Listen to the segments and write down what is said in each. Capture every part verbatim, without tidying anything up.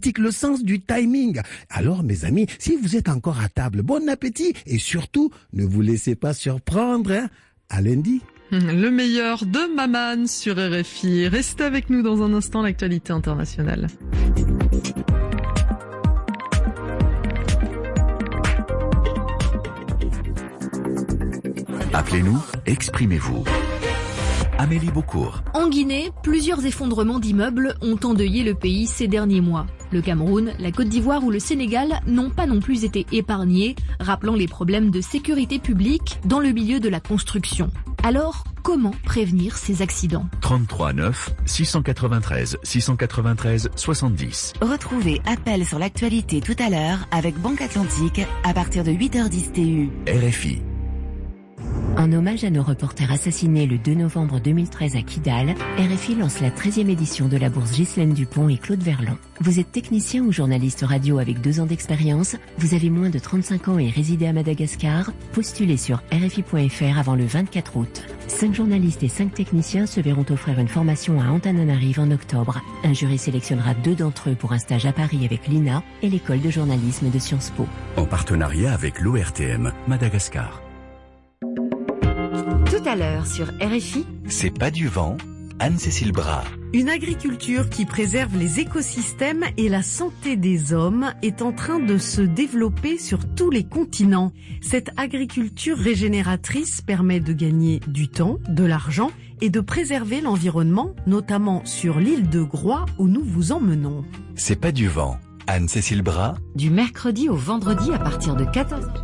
critique le sens du timing. Alors, mes amis, si vous êtes encore à table, bon appétit et surtout, ne vous laissez pas surprendre. Hein. À lundi. Le meilleur de Maman sur R F I. Restez avec nous dans un instant, l'actualité internationale. Appelez-nous, exprimez-vous. Amélie Beaucourt. En Guinée, plusieurs effondrements d'immeubles ont endeuillé le pays ces derniers mois. Le Cameroun, la Côte d'Ivoire ou le Sénégal n'ont pas non plus été épargnés, rappelant les problèmes de sécurité publique dans le milieu de la construction. Alors, comment prévenir ces accidents ? trente-trois neuf, six cent quatre-vingt-treize, six cent quatre-vingt-treize, soixante-dix. Retrouvez Appel sur l'actualité tout à l'heure avec Banque Atlantique à partir de huit heures dix T U. R F I. En hommage à nos reporters assassinés le deux novembre deux mille treize à Kidal, R F I lance la treizième édition de la bourse Ghislaine Dupont et Claude Verlon. Vous êtes technicien ou journaliste radio avec deux ans d'expérience, vous avez moins de trente-cinq ans et résidez à Madagascar, postulez sur R F I point F R avant le vingt-quatre août. Cinq journalistes et cinq techniciens se verront offrir une formation à Antananarive en octobre. Un jury sélectionnera deux d'entre eux pour un stage à Paris avec l'I N A et l'école de journalisme de Sciences Po. En partenariat avec l'O R T M, Madagascar. Tout à l'heure sur R F I. C'est pas du vent, Anne-Cécile Bras. Une agriculture qui préserve les écosystèmes et la santé des hommes est en train de se développer sur tous les continents. Cette agriculture régénératrice permet de gagner du temps, de l'argent et de préserver l'environnement, notamment sur l'île de Groix où nous vous emmenons. C'est pas du vent, Anne-Cécile Bras. Du mercredi au vendredi à partir de quatorze heures.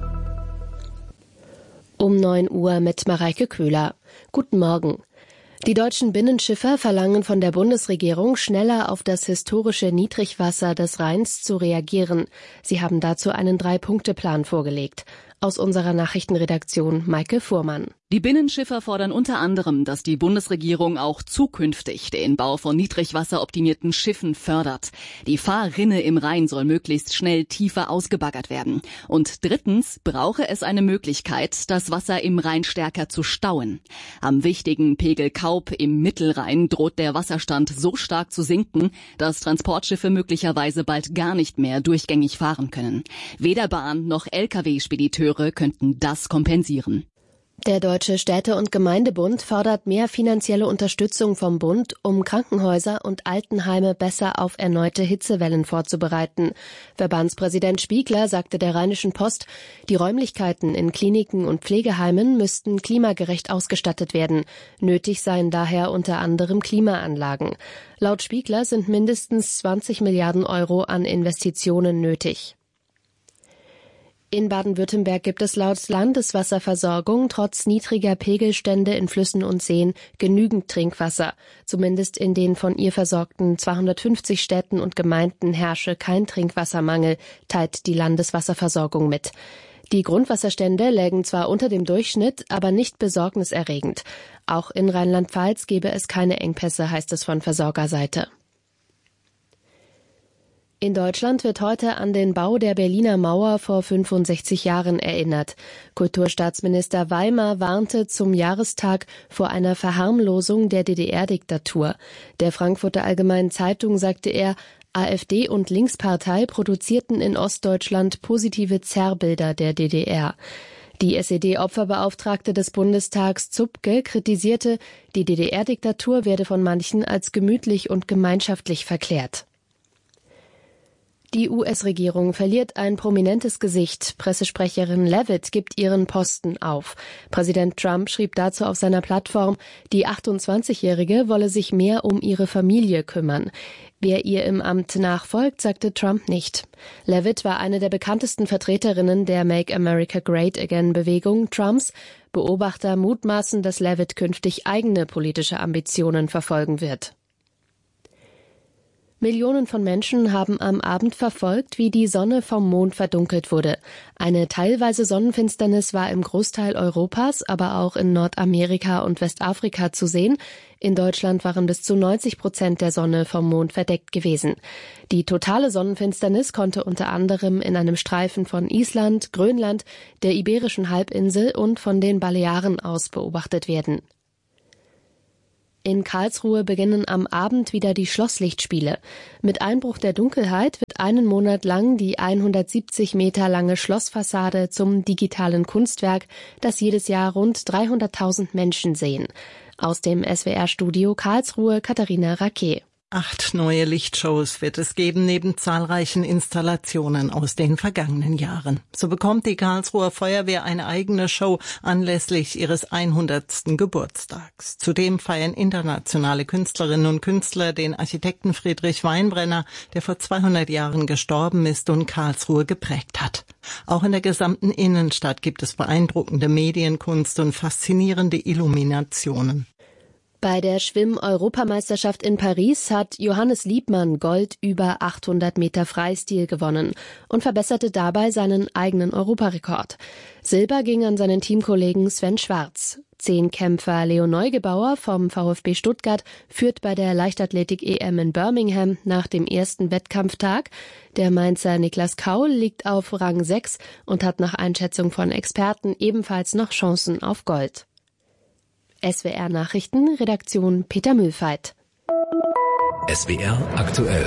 Um neun Uhr mit Mareike Köhler. Guten Morgen. Die deutschen Binnenschiffer verlangen von der Bundesregierung, schneller auf das historische Niedrigwasser des Rheins zu reagieren. Sie haben dazu einen Drei-Punkte-Plan vorgelegt. Aus unserer Nachrichtenredaktion Maike Fuhrmann. Die Binnenschiffer fordern unter anderem, dass die Bundesregierung auch zukünftig den Bau von niedrigwasseroptimierten Schiffen fördert. Die Fahrrinne im Rhein soll möglichst schnell tiefer ausgebaggert werden. Und drittens brauche es eine Möglichkeit, das Wasser im Rhein stärker zu stauen. Am wichtigen Pegel Kaup im Mittelrhein droht der Wasserstand so stark zu sinken, dass Transportschiffe möglicherweise bald gar nicht mehr durchgängig fahren können. Weder Bahn noch L K W-Spediteure könnten das kompensieren. Der Deutsche Städte- und Gemeindebund fordert mehr finanzielle Unterstützung vom Bund, um Krankenhäuser und Altenheime besser auf erneute Hitzewellen vorzubereiten. Verbandspräsident Spiegler sagte der Rheinischen Post, die Räumlichkeiten in Kliniken und Pflegeheimen müssten klimagerecht ausgestattet werden. Nötig seien daher unter anderem Klimaanlagen. Laut Spiegler sind mindestens zwanzig Milliarden Euro an Investitionen nötig. In Baden-Württemberg gibt es laut Landeswasserversorgung trotz niedriger Pegelstände in Flüssen und Seen genügend Trinkwasser. Zumindest in den von ihr versorgten zweihundertfünfzig Städten und Gemeinden herrsche kein Trinkwassermangel, teilt die Landeswasserversorgung mit. Die Grundwasserstände lägen zwar unter dem Durchschnitt, aber nicht besorgniserregend. Auch in Rheinland-Pfalz gebe es keine Engpässe, heißt es von Versorgerseite. In Deutschland wird heute an den Bau der Berliner Mauer vor fünfundsechzig Jahren erinnert. Kulturstaatsminister Weimar warnte zum Jahrestag vor einer Verharmlosung der D D R-Diktatur. Der Frankfurter Allgemeinen Zeitung sagte er, AfD und Linkspartei produzierten in Ostdeutschland positive Zerrbilder der D D R. Die S E D-Opferbeauftragte des Bundestags Zupke kritisierte, die D D R-Diktatur werde von manchen als gemütlich und gemeinschaftlich verklärt. Die U S-Regierung verliert ein prominentes Gesicht. Pressesprecherin Leavitt gibt ihren Posten auf. Präsident Trump schrieb dazu auf seiner Plattform, die achtundzwanzigjährige wolle sich mehr um ihre Familie kümmern. Wer ihr im Amt nachfolgt, sagte Trump nicht. Leavitt war eine der bekanntesten Vertreterinnen der Make America Great Again-Bewegung Trumps. Beobachter mutmaßen, dass Leavitt künftig eigene politische Ambitionen verfolgen wird. Millionen von Menschen haben am Abend verfolgt, wie die Sonne vom Mond verdunkelt wurde. Eine teilweise Sonnenfinsternis war im Großteil Europas, aber auch in Nordamerika und Westafrika zu sehen. In Deutschland waren bis zu neunzig Prozent der Sonne vom Mond verdeckt gewesen. Die totale Sonnenfinsternis konnte unter anderem in einem Streifen von Island, Grönland, der Iberischen Halbinsel und von den Balearen aus beobachtet werden. In Karlsruhe beginnen am Abend wieder die Schlosslichtspiele. Mit Einbruch der Dunkelheit wird einen Monat lang die hundertsiebzig Meter lange Schlossfassade zum digitalen Kunstwerk, das jedes Jahr rund dreihunderttausend Menschen sehen. Aus dem S W R-Studio Karlsruhe Katharina Raquet. Acht neue Lichtshows wird es geben, neben zahlreichen Installationen aus den vergangenen Jahren. So bekommt die Karlsruher Feuerwehr eine eigene Show anlässlich ihres hundertsten Geburtstags. Zudem feiern internationale Künstlerinnen und Künstler den Architekten Friedrich Weinbrenner, der vor zweihundert Jahren gestorben ist und Karlsruhe geprägt hat. Auch in der gesamten Innenstadt gibt es beeindruckende Medienkunst und faszinierende Illuminationen. Bei der Schwimm-Europameisterschaft in Paris hat Johannes Liebmann Gold über achthundert Meter Freistil gewonnen und verbesserte dabei seinen eigenen Europarekord. Silber ging an seinen Teamkollegen Sven Schwarz. Zehnkämpfer Leo Neugebauer vom VfB Stuttgart führt bei der Leichtathletik-E M in Birmingham nach dem ersten Wettkampftag. Der Mainzer Niklas Kaul liegt auf Rang sechs und hat nach Einschätzung von Experten ebenfalls noch Chancen auf Gold. S W R Nachrichten, Redaktion Peter Mühlfeit. S W R aktuell.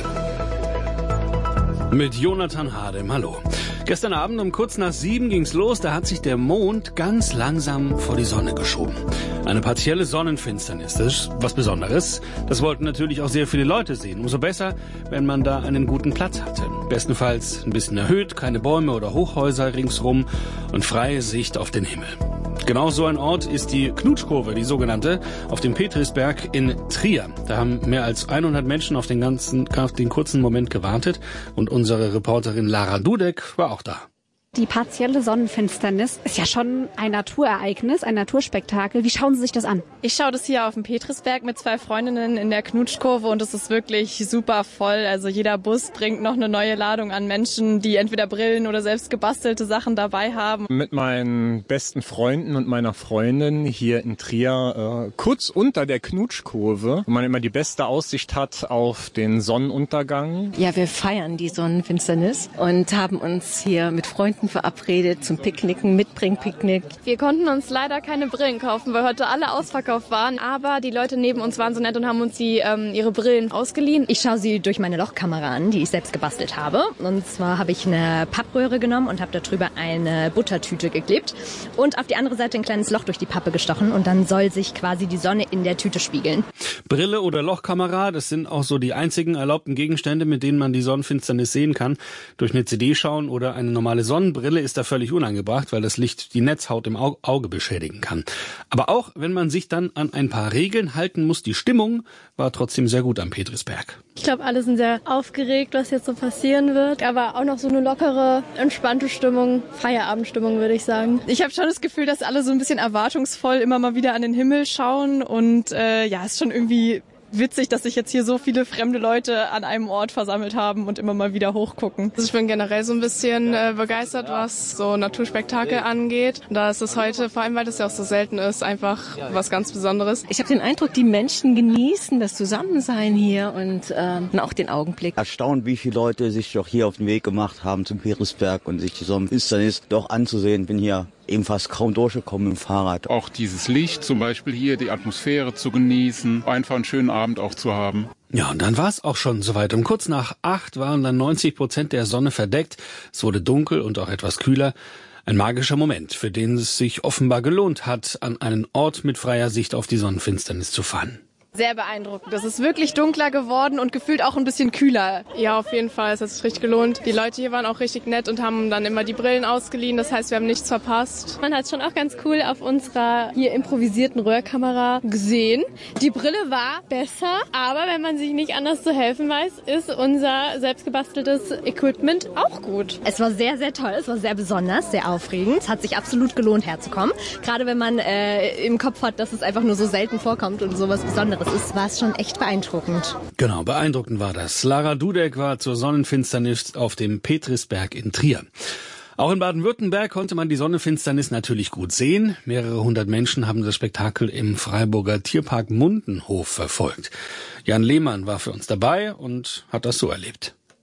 Mit Jonathan Hadem, hallo. Gestern Abend um kurz nach sieben ging's los, da hat sich der Mond ganz langsam vor die Sonne geschoben. Eine partielle Sonnenfinsternis, das ist was Besonderes. Das wollten natürlich auch sehr viele Leute sehen. Umso besser, wenn man da einen guten Platz hatte. Bestenfalls ein bisschen erhöht, keine Bäume oder Hochhäuser ringsrum und freie Sicht auf den Himmel. Genau so ein Ort ist die Knutschkurve, die sogenannte, auf dem Petrisberg in Trier. Da haben mehr als hundert Menschen auf den ganzen, auf den kurzen Moment gewartet und unsere Reporterin Lara Dudek war auch da. Die partielle Sonnenfinsternis ist ja schon ein Naturereignis, ein Naturspektakel. Wie schauen Sie sich das an? Ich schaue das hier auf dem Petrisberg mit zwei Freundinnen in der Knutschkurve und es ist wirklich super voll. Also jeder Bus bringt noch eine neue Ladung an Menschen, die entweder Brillen oder selbst gebastelte Sachen dabei haben. Mit meinen besten Freunden und meiner Freundin hier in Trier, äh, kurz unter der Knutschkurve, wo man immer die beste Aussicht hat auf den Sonnenuntergang. Ja, wir feiern die Sonnenfinsternis und haben uns hier mit Freunden verabredet zum Picknicken, Mitbringpicknick. Wir konnten uns leider keine Brillen kaufen, weil heute alle ausverkauft waren. Aber die Leute neben uns waren so nett und haben uns die, ähm, ihre Brillen ausgeliehen. Ich schaue sie durch meine Lochkamera an, die ich selbst gebastelt habe. Und zwar habe ich eine Pappröhre genommen und habe darüber eine Buttertüte geklebt und auf die andere Seite ein kleines Loch durch die Pappe gestochen. Und dann soll sich quasi die Sonne in der Tüte spiegeln. Brille oder Lochkamera, das sind auch so die einzigen erlaubten Gegenstände, mit denen man die Sonnenfinsternis sehen kann. Durch eine C D schauen oder eine normale Sonnenbrille ist da völlig unangebracht, weil das Licht die Netzhaut im Auge beschädigen kann. Aber auch wenn man sich dann an ein paar Regeln halten muss, die Stimmung war trotzdem sehr gut am Petrisberg. Ich glaube, alle sind sehr aufgeregt, was jetzt so passieren wird. Aber auch noch so eine lockere, entspannte Stimmung, Feierabendstimmung, würde ich sagen. Ich habe schon das Gefühl, dass alle so ein bisschen erwartungsvoll immer mal wieder an den Himmel schauen. Und äh, ja, ist schon irgendwie witzig, dass sich jetzt hier so viele fremde Leute an einem Ort versammelt haben und immer mal wieder hochgucken. Also ich bin generell so ein bisschen äh, begeistert, was so Naturspektakel angeht. Da ist es heute, vor allem weil das ja auch so selten ist, einfach was ganz Besonderes. Ich habe den Eindruck, die Menschen genießen das Zusammensein hier und äh, auch den Augenblick. Erstaunt, wie viele Leute sich doch hier auf den Weg gemacht haben zum Petrisberg und sich die Sonnenfinsternis doch anzusehen. Bin hier ebenfalls kaum durchgekommen im Fahrrad. Auch dieses Licht, zum Beispiel hier die Atmosphäre zu genießen, einfach einen schönen Abend auch zu haben. Ja, und dann war es auch schon soweit. Um kurz nach acht waren dann neunzig Prozent der Sonne verdeckt. Es wurde dunkel und auch etwas kühler. Ein magischer Moment, für den es sich offenbar gelohnt hat, an einen Ort mit freier Sicht auf die Sonnenfinsternis zu fahren. Sehr beeindruckend. Es ist wirklich dunkler geworden und gefühlt auch ein bisschen kühler. Ja, auf jeden Fall. Es hat sich richtig gelohnt. Die Leute hier waren auch richtig nett und haben dann immer die Brillen ausgeliehen. Das heißt, wir haben nichts verpasst. Man hat es schon auch ganz cool auf unserer hier improvisierten Röhrkamera gesehen. Die Brille war besser, aber wenn man sich nicht anders zu helfen weiß, ist unser selbstgebasteltes Equipment auch gut. Es war sehr, sehr toll. Es war sehr besonders, sehr aufregend. Es hat sich absolut gelohnt, herzukommen. Gerade wenn man äh, im Kopf hat, dass es einfach nur so selten vorkommt und sowas Besonderes ist, war es schon echt beeindruckend. Genau, beeindruckend war das. Lara Dudek war zur Sonnenfinsternis auf dem Petrisberg in Trier. Auch in Baden-Württemberg konnte man die Sonnenfinsternis natürlich gut sehen. Mehrere hundert Menschen haben das Spektakel im Freiburger Tierpark Mundenhof verfolgt. Jan Lehmann war für uns dabei und hat das so erlebt.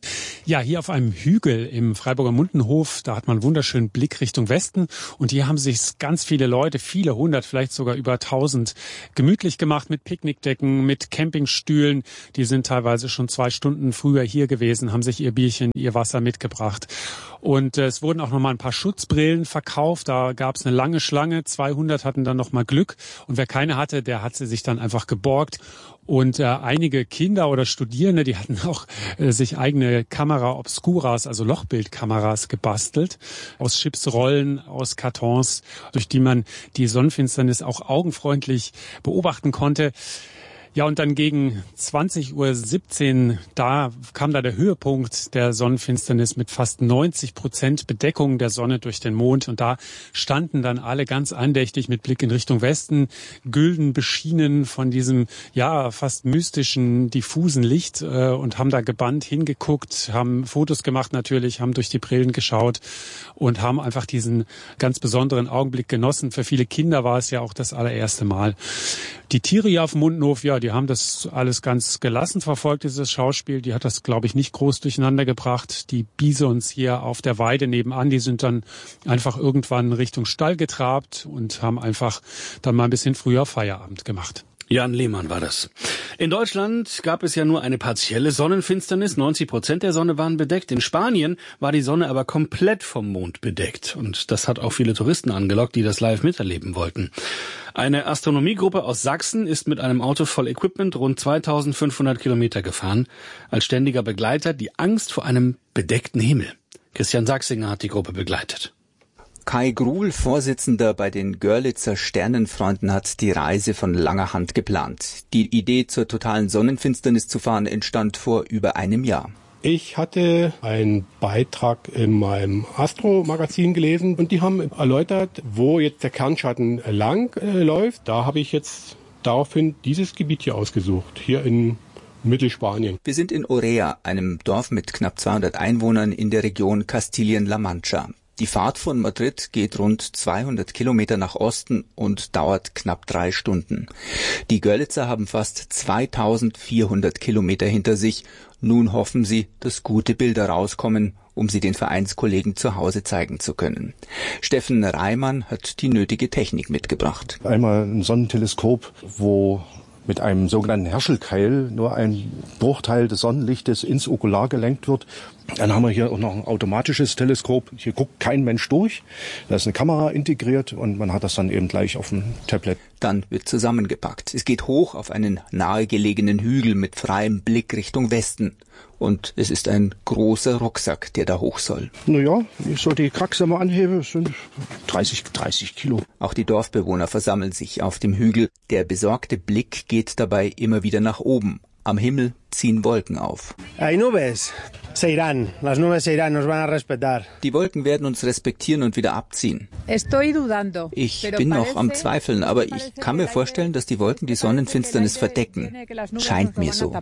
Ja, hier auf einem Hügel im Freiburger Mundenhof, da hat man einen wunderschönen Blick Richtung Westen. Und hier haben sich ganz viele Leute, viele hundert, vielleicht sogar über tausend, gemütlich gemacht mit Picknickdecken, mit Campingstühlen. Die sind teilweise schon zwei Stunden früher hier gewesen, haben sich ihr Bierchen, ihr Wasser mitgebracht. Und äh, es wurden auch noch mal ein paar Schutzbrillen verkauft. Da gab es eine lange Schlange. zweihundert hatten dann noch mal Glück. Und wer keine hatte, der hat sie sich dann einfach geborgt. Und äh, einige Kinder oder Studierende, die hatten auch äh, sich eigene Kamera Obscuras, also Lochbildkameras gebastelt. Aus Chipsrollen, aus Kartons, durch die man die Sonnenfinsternis auch augenfreundlich beobachten konnte. Ja, und dann gegen zwanzig Uhr siebzehn, da kam da der Höhepunkt der Sonnenfinsternis mit fast neunzig Prozent Bedeckung der Sonne durch den Mond. Und da standen dann alle ganz andächtig mit Blick in Richtung Westen, gülden beschienen von diesem, ja, fast mystischen, diffusen Licht äh, und haben da gebannt hingeguckt, haben Fotos gemacht natürlich, haben durch die Brillen geschaut und haben einfach diesen ganz besonderen Augenblick genossen. Für viele Kinder war es ja auch das allererste Mal. Die Tiere hier auf dem Mundenhof, ja, die haben das alles ganz gelassen verfolgt, dieses Schauspiel. Die hat das, glaube ich, nicht groß durcheinander gebracht. Die Bisons hier auf der Weide nebenan, die sind dann einfach irgendwann Richtung Stall getrabt und haben einfach dann mal ein bisschen früher Feierabend gemacht. Jan Lehmann war das. In Deutschland gab es ja nur eine partielle Sonnenfinsternis. neunzig Prozent der Sonne waren bedeckt. In Spanien war die Sonne aber komplett vom Mond bedeckt. Und das hat auch viele Touristen angelockt, die das live miterleben wollten. Eine Astronomiegruppe aus Sachsen ist mit einem Auto voll Equipment rund zweitausendfünfhundert Kilometer gefahren. Als ständiger Begleiter die Angst vor einem bedeckten Himmel. Christian Sachsinger hat die Gruppe begleitet. Kai Gruhl, Vorsitzender bei den Görlitzer Sternenfreunden, hat die Reise von langer Hand geplant. Die Idee, zur totalen Sonnenfinsternis zu fahren, entstand vor über einem Jahr. Ich hatte einen Beitrag in meinem Astro-Magazin gelesen und die haben erläutert, wo jetzt der Kernschatten lang äh, läuft. Da habe ich jetzt daraufhin dieses Gebiet hier ausgesucht, hier in Mittelspanien. Wir sind in Orea, einem Dorf mit knapp zweihundert Einwohnern in der Region Kastilien-La Mancha. Die Fahrt von Madrid geht rund zweihundert Kilometer nach Osten und dauert knapp drei Stunden. Die Görlitzer haben fast zweitausendvierhundert Kilometer hinter sich. Nun hoffen sie, dass gute Bilder rauskommen, um sie den Vereinskollegen zu Hause zeigen zu können. Steffen Reimann hat die nötige Technik mitgebracht. Einmal ein Sonnenteleskop, wo mit einem sogenannten Herschel-Keil nur ein Bruchteil des Sonnenlichtes ins Okular gelenkt wird. Dann haben wir hier auch noch ein automatisches Teleskop. Hier guckt kein Mensch durch. Da ist eine Kamera integriert und man hat das dann eben gleich auf dem Tablet. Dann wird zusammengepackt. Es geht hoch auf einen nahegelegenen Hügel mit freiem Blick Richtung Westen. Und es ist ein großer Rucksack, der da hoch soll. Naja, ich soll die Kraxe mal anheben, es sind dreißig, dreißig Kilo. Auch die Dorfbewohner versammeln sich auf dem Hügel. Der besorgte Blick geht dabei immer wieder nach oben. Am Himmel ziehen Wolken auf. Hay nubes. Se irán. Las nubes se irán. Nos van a respetar. Die Wolken werden uns respektieren und wieder abziehen. Estoy dudando. Ich bin noch am Zweifeln, aber ich kann mir vorstellen, dass die Wolken die Sonnenfinsternis verdecken. Scheint mir so.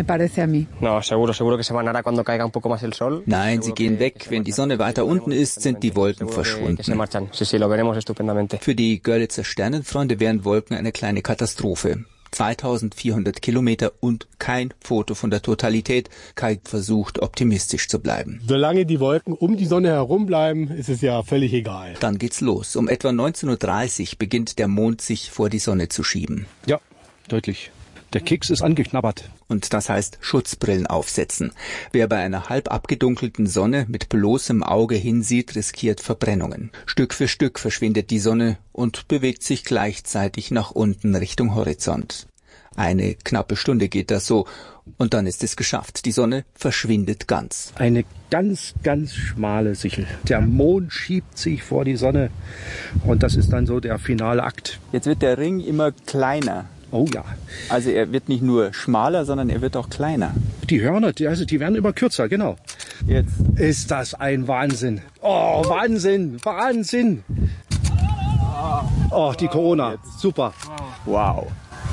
Nein, sie gehen weg. Wenn die Sonne weiter unten ist, sind die Wolken verschwunden. Für die Görlitzer Sternenfreunde wären Wolken eine kleine Katastrophe. zweitausendvierhundert Kilometer und kein Foto von der Totalität. Kai versucht, optimistisch zu bleiben. Solange die Wolken um die Sonne herum bleiben, ist es ja völlig egal. Dann geht's los. Um etwa neunzehn Uhr dreißig beginnt der Mond sich vor die Sonne zu schieben. Ja, deutlich. Der Keks ist angeknabbert. Und das heißt Schutzbrillen aufsetzen. Wer bei einer halb abgedunkelten Sonne mit bloßem Auge hinsieht, riskiert Verbrennungen. Stück für Stück verschwindet die Sonne und bewegt sich gleichzeitig nach unten Richtung Horizont. Eine knappe Stunde geht das so und dann ist es geschafft. Die Sonne verschwindet ganz. Eine ganz, ganz schmale Sichel. Der Mond schiebt sich vor die Sonne und das ist dann so der finale Akt. Jetzt wird der Ring immer kleiner. Oh ja. Also er wird nicht nur schmaler, sondern er wird auch kleiner. Die Hörner, die, also die werden immer kürzer, genau. Jetzt ist das ein Wahnsinn. Oh, Wahnsinn, Wahnsinn. Oh, die Corona, super. Wow.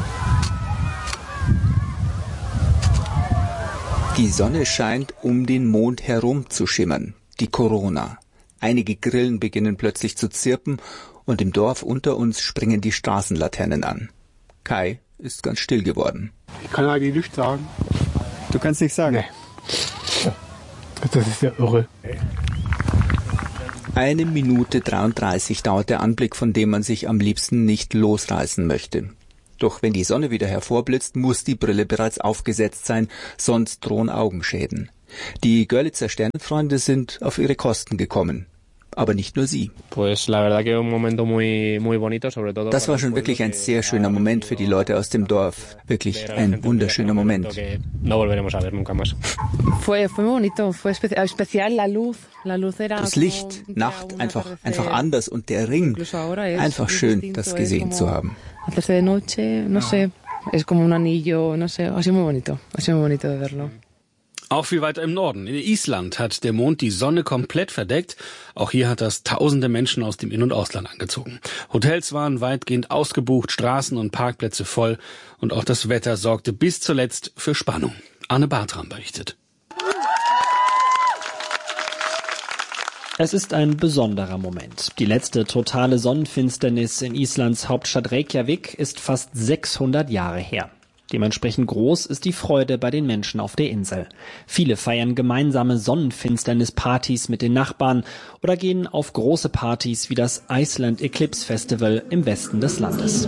Die Sonne scheint um den Mond herum zu schimmern. Die Corona. Einige Grillen beginnen plötzlich zu zirpen und im Dorf unter uns springen die Straßenlaternen an. Kai ist ganz still geworden. Ich kann eigentlich nichts sagen. Du kannst nichts sagen? Nee. Das ist ja irre. Eine Minute dreiunddreißig dauert der Anblick, von dem man sich am liebsten nicht losreißen möchte. Doch wenn die Sonne wieder hervorblitzt, muss die Brille bereits aufgesetzt sein, sonst drohen Augenschäden. Die Görlitzer Sternenfreunde sind auf ihre Kosten gekommen. Aber nicht nur sie. Das war schon wirklich ein sehr schöner Moment für die Leute aus dem Dorf. Wirklich ein wunderschöner Moment. Das Licht, Nacht, einfach, einfach anders und der Ring. Einfach schön, das gesehen zu haben. Auch viel weiter im Norden. In Island hat der Mond die Sonne komplett verdeckt. Auch hier hat das tausende Menschen aus dem In- und Ausland angezogen. Hotels waren weitgehend ausgebucht, Straßen und Parkplätze voll. Und auch das Wetter sorgte bis zuletzt für Spannung. Arne Bartram berichtet. Es ist ein besonderer Moment. Die letzte totale Sonnenfinsternis in Islands Hauptstadt Reykjavik ist fast sechshundert Jahre her. Dementsprechend groß ist die Freude bei den Menschen auf der Insel. Viele feiern gemeinsame Sonnenfinsternispartys mit den Nachbarn oder gehen auf große Partys wie das Iceland Eclipse Festival im Westen des Landes.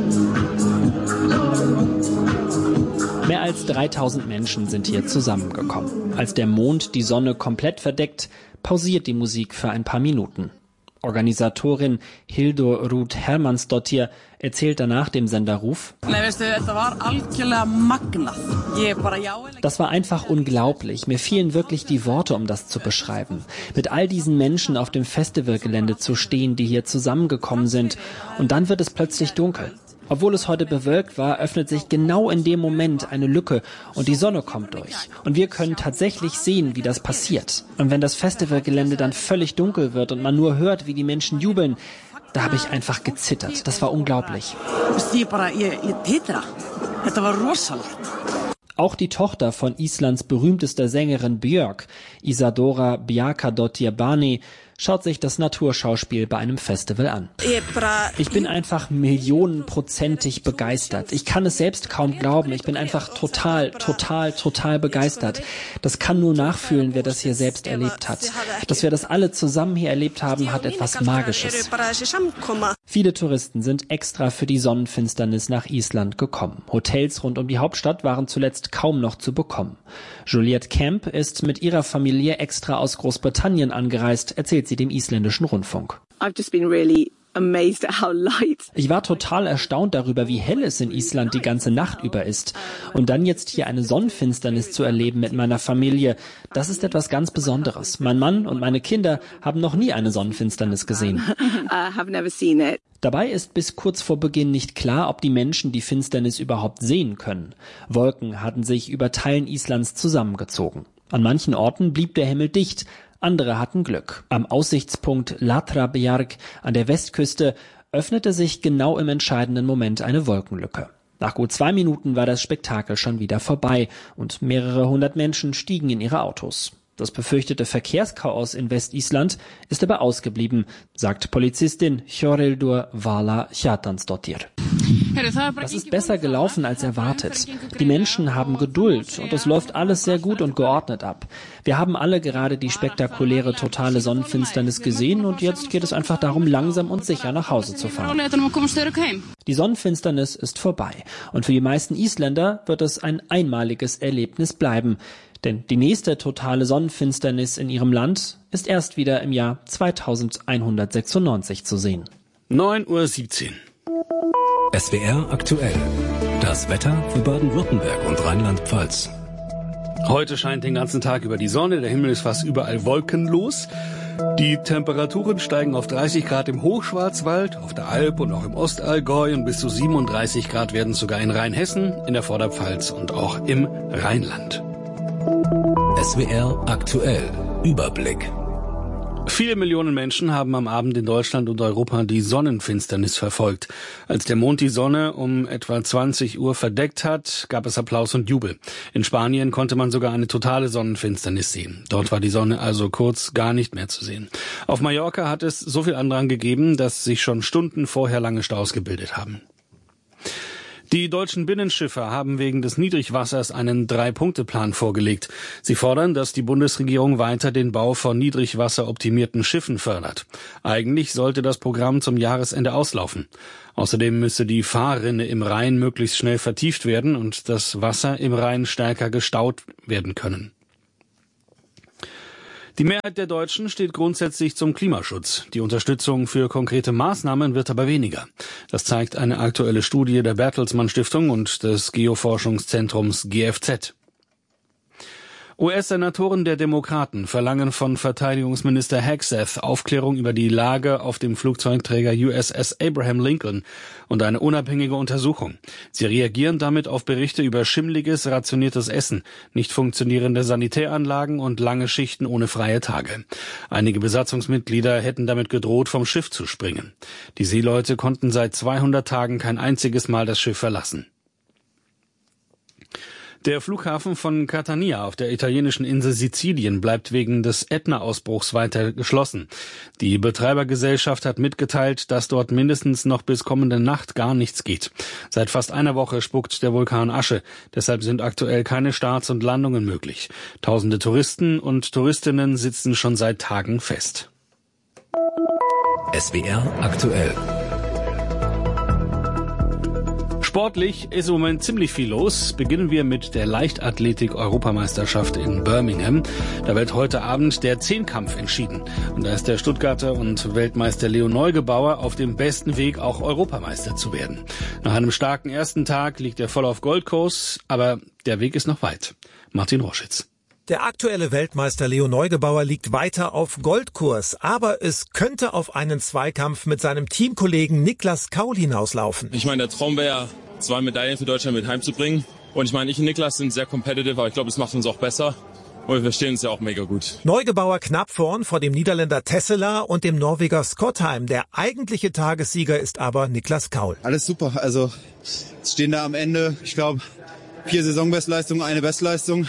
Mehr als dreitausend Menschen sind hier zusammengekommen. Als der Mond die Sonne komplett verdeckt, pausiert die Musik für ein paar Minuten. Organisatorin Hildur Ruth Hermannsdottir erzählt danach dem Sender Ruf: Das war einfach unglaublich. Mir fehlen wirklich die Worte, um das zu beschreiben. Mit all diesen Menschen auf dem Festivalgelände zu stehen, die hier zusammengekommen sind. Und dann wird es plötzlich dunkel. Obwohl es heute bewölkt war, öffnet sich genau in dem Moment eine Lücke und die Sonne kommt durch. Und wir können tatsächlich sehen, wie das passiert. Und wenn das Festivalgelände dann völlig dunkel wird und man nur hört, wie die Menschen jubeln, da habe ich einfach gezittert. Das war unglaublich. Auch die Tochter von Islands berühmtester Sängerin Björk, Isadora Bjarkadottir Bani, schaut sich das Naturschauspiel bei einem Festival an. Ich bin einfach millionenprozentig begeistert. Ich kann es selbst kaum glauben. Ich bin einfach total, total, total begeistert. Das kann nur nachfühlen, wer das hier selbst erlebt hat. Dass wir das alle zusammen hier erlebt haben, hat etwas Magisches. Viele Touristen sind extra für die Sonnenfinsternis nach Island gekommen. Hotels rund um die Hauptstadt waren zuletzt kaum noch zu bekommen. Juliette Kemp ist mit ihrer Familie extra aus Großbritannien angereist, erzählt sie dem isländischen Rundfunk. Ich war total erstaunt darüber, wie hell es in Island die ganze Nacht über ist. Und dann jetzt hier eine Sonnenfinsternis zu erleben mit meiner Familie, das ist etwas ganz Besonderes. Mein Mann und meine Kinder haben noch nie eine Sonnenfinsternis gesehen. Dabei ist bis kurz vor Beginn nicht klar, ob die Menschen die Finsternis überhaupt sehen können. Wolken hatten sich über Teilen Islands zusammengezogen. An manchen Orten blieb der Himmel dicht. Andere hatten Glück. Am Aussichtspunkt Latrabjarg an der Westküste öffnete sich genau im entscheidenden Moment eine Wolkenlücke. Nach gut zwei Minuten war das Spektakel schon wieder vorbei und mehrere hundert Menschen stiegen in ihre Autos. Das befürchtete Verkehrschaos in Westisland ist aber ausgeblieben, sagt Polizistin Hjörrildur Vala Hjartansdottir. Das ist besser gelaufen als erwartet. Die Menschen haben Geduld und es läuft alles sehr gut und geordnet ab. Wir haben alle gerade die spektakuläre totale Sonnenfinsternis gesehen und jetzt geht es einfach darum, langsam und sicher nach Hause zu fahren. Die Sonnenfinsternis ist vorbei und für die meisten Isländer wird es ein einmaliges Erlebnis bleiben. Denn die nächste totale Sonnenfinsternis in ihrem Land ist erst wieder im Jahr zweitausendeinhundertsechsundneunzig zu sehen. neun Uhr siebzehn. S W R aktuell. Das Wetter für Baden-Württemberg und Rheinland-Pfalz. Heute scheint den ganzen Tag über die Sonne, der Himmel ist fast überall wolkenlos. Die Temperaturen steigen auf dreißig Grad im Hochschwarzwald, auf der Alp und auch im Ostallgäu und bis zu siebenunddreißig Grad werden es sogar in Rheinhessen, in der Vorderpfalz und auch im Rheinland. S W R aktuell. Überblick. Viele Millionen Menschen haben am Abend in Deutschland und Europa die Sonnenfinsternis verfolgt. Als der Mond die Sonne um etwa zwanzig Uhr verdeckt hat, gab es Applaus und Jubel. In Spanien konnte man sogar eine totale Sonnenfinsternis sehen. Dort war die Sonne also kurz gar nicht mehr zu sehen. Auf Mallorca hat es so viel Andrang gegeben, dass sich schon Stunden vorher lange Staus gebildet haben. Die deutschen Binnenschiffer haben wegen des Niedrigwassers einen Drei-Punkte-Plan vorgelegt. Sie fordern, dass die Bundesregierung weiter den Bau von niedrigwasseroptimierten Schiffen fördert. Eigentlich sollte das Programm zum Jahresende auslaufen. Außerdem müsse die Fahrrinne im Rhein möglichst schnell vertieft werden und das Wasser im Rhein stärker gestaut werden können. Die Mehrheit der Deutschen steht grundsätzlich zum Klimaschutz. Die Unterstützung für konkrete Maßnahmen wird aber weniger. Das zeigt eine aktuelle Studie der Bertelsmann Stiftung und des Geoforschungszentrums G F Z. U S-Senatoren der Demokraten verlangen von Verteidigungsminister Hegseth Aufklärung über die Lage auf dem Flugzeugträger U S S Abraham Lincoln und eine unabhängige Untersuchung. Sie reagieren damit auf Berichte über schimmliges, rationiertes Essen, nicht funktionierende Sanitäranlagen und lange Schichten ohne freie Tage. Einige Besatzungsmitglieder hätten damit gedroht, vom Schiff zu springen. Die Seeleute konnten seit zweihundert Tagen kein einziges Mal das Schiff verlassen. Der Flughafen von Catania auf der italienischen Insel Sizilien bleibt wegen des Ätna-Ausbruchs weiter geschlossen. Die Betreibergesellschaft hat mitgeteilt, dass dort mindestens noch bis kommende Nacht gar nichts geht. Seit fast einer Woche spuckt der Vulkan Asche. Deshalb sind aktuell keine Starts und Landungen möglich. Tausende Touristen und Touristinnen sitzen schon seit Tagen fest. S W R aktuell. Sportlich ist im Moment ziemlich viel los. Beginnen wir mit der Leichtathletik-Europameisterschaft in Birmingham. Da wird heute Abend der Zehnkampf entschieden. Und da ist der Stuttgarter und Weltmeister Leo Neugebauer auf dem besten Weg, auch Europameister zu werden. Nach einem starken ersten Tag liegt er voll auf Goldkurs, aber der Weg ist noch weit. Martin Roschitz. Der aktuelle Weltmeister Leo Neugebauer liegt weiter auf Goldkurs, aber es könnte auf einen Zweikampf mit seinem Teamkollegen Niklas Kaul hinauslaufen. Ich meine, der Traum wäre ja, zwei Medaillen für Deutschland mit heimzubringen. Und ich meine, ich und Niklas sind sehr competitive, aber ich glaube, das macht uns auch besser. Und wir verstehen uns ja auch mega gut. Neugebauer knapp vorn vor dem Niederländer Tessela und dem Norweger Skottheim. Der eigentliche Tagessieger ist aber Niklas Kaul. Alles super, also stehen da am Ende, ich glaube, vier Saisonbestleistungen, eine Bestleistung.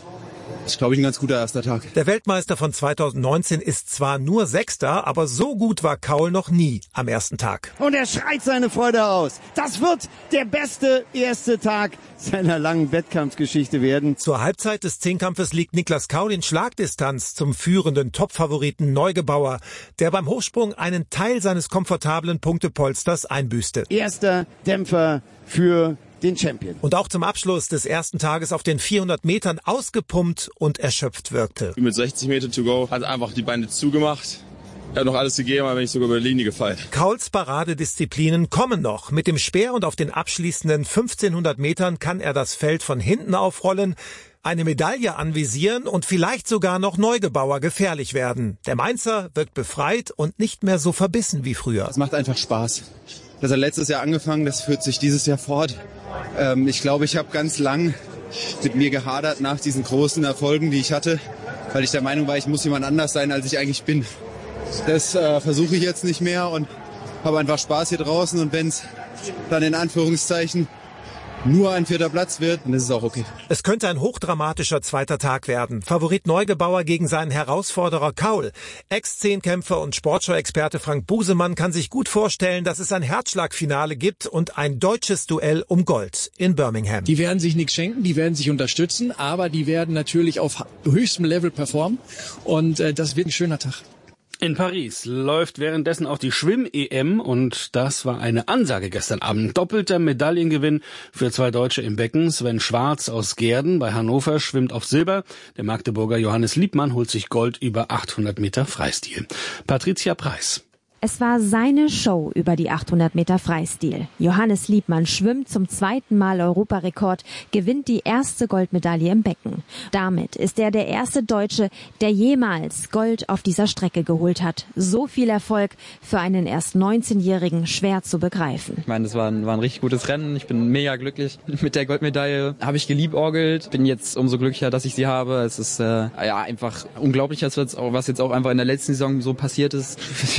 Das ist, glaube ich, ein ganz guter erster Tag. Der Weltmeister von zweitausendneunzehn ist zwar nur Sechster, aber so gut war Kaul noch nie am ersten Tag. Und er schreit seine Freude aus. Das wird der beste erste Tag seiner langen Wettkampfgeschichte werden. Zur Halbzeit des Zehnkampfes liegt Niklas Kaul in Schlagdistanz zum führenden Topfavoriten Neugebauer, der beim Hochsprung einen Teil seines komfortablen Punktepolsters einbüßte. Erster Dämpfer für den Champion. Und auch zum Abschluss des ersten Tages auf den vierhundert Metern ausgepumpt und erschöpft wirkte. Mit sechzig Meter to go hat einfach die Beine zugemacht. Er hat noch alles gegeben, aber bin ich sogar über die Linie gefallen. Kauls Paradedisziplinen kommen noch. Mit dem Speer und auf den abschließenden fünfzehnhundert Metern kann er das Feld von hinten aufrollen, eine Medaille anvisieren und vielleicht sogar noch Neugebauer gefährlich werden. Der Mainzer wirkt befreit und nicht mehr so verbissen wie früher. Es macht einfach Spaß. Das hat letztes Jahr angefangen, das führt sich dieses Jahr fort. Ähm, ich glaube, ich habe ganz lang mit mir gehadert nach diesen großen Erfolgen, die ich hatte, weil ich der Meinung war, ich muss jemand anders sein, als ich eigentlich bin. Das äh, versuche ich jetzt nicht mehr und habe einfach Spaß hier draußen. Und wenn es dann in Anführungszeichen nur ein vierter Platz wird, dann ist es auch okay. Es könnte ein hochdramatischer zweiter Tag werden. Favorit Neugebauer gegen seinen Herausforderer Kaul. Ex-Zehnkämpfer und Sportschau-Experte Frank Busemann kann sich gut vorstellen, dass es ein Herzschlagfinale gibt und ein deutsches Duell um Gold in Birmingham. Die werden sich nichts schenken, die werden sich unterstützen, aber die werden natürlich auf höchstem Level performen und äh, das wird ein schöner Tag. In Paris läuft währenddessen auch die Schwimm-E M und das war eine Ansage gestern Abend. Doppelter Medaillengewinn für zwei Deutsche im Becken. Sven Schwarz aus Gehrden bei Hannover schwimmt auf Silber. Der Magdeburger Johannes Liebmann holt sich Gold über achthundert Meter Freistil. Patricia Preis. Es war seine Show über die achthundert Meter Freistil. Johannes Liebmann schwimmt zum zweiten Mal Europarekord, gewinnt die erste Goldmedaille im Becken. Damit ist er der erste Deutsche, der jemals Gold auf dieser Strecke geholt hat. So viel Erfolg für einen erst neunzehnjährigen schwer zu begreifen. Ich meine, das war ein, war ein richtig gutes Rennen. Ich bin mega glücklich mit der Goldmedaille. Habe ich geliebäugelt. Bin jetzt umso glücklicher, dass ich sie habe. Es ist äh, ja einfach unglaublich, was jetzt auch einfach in der letzten Saison so passiert ist. Ich weiß selber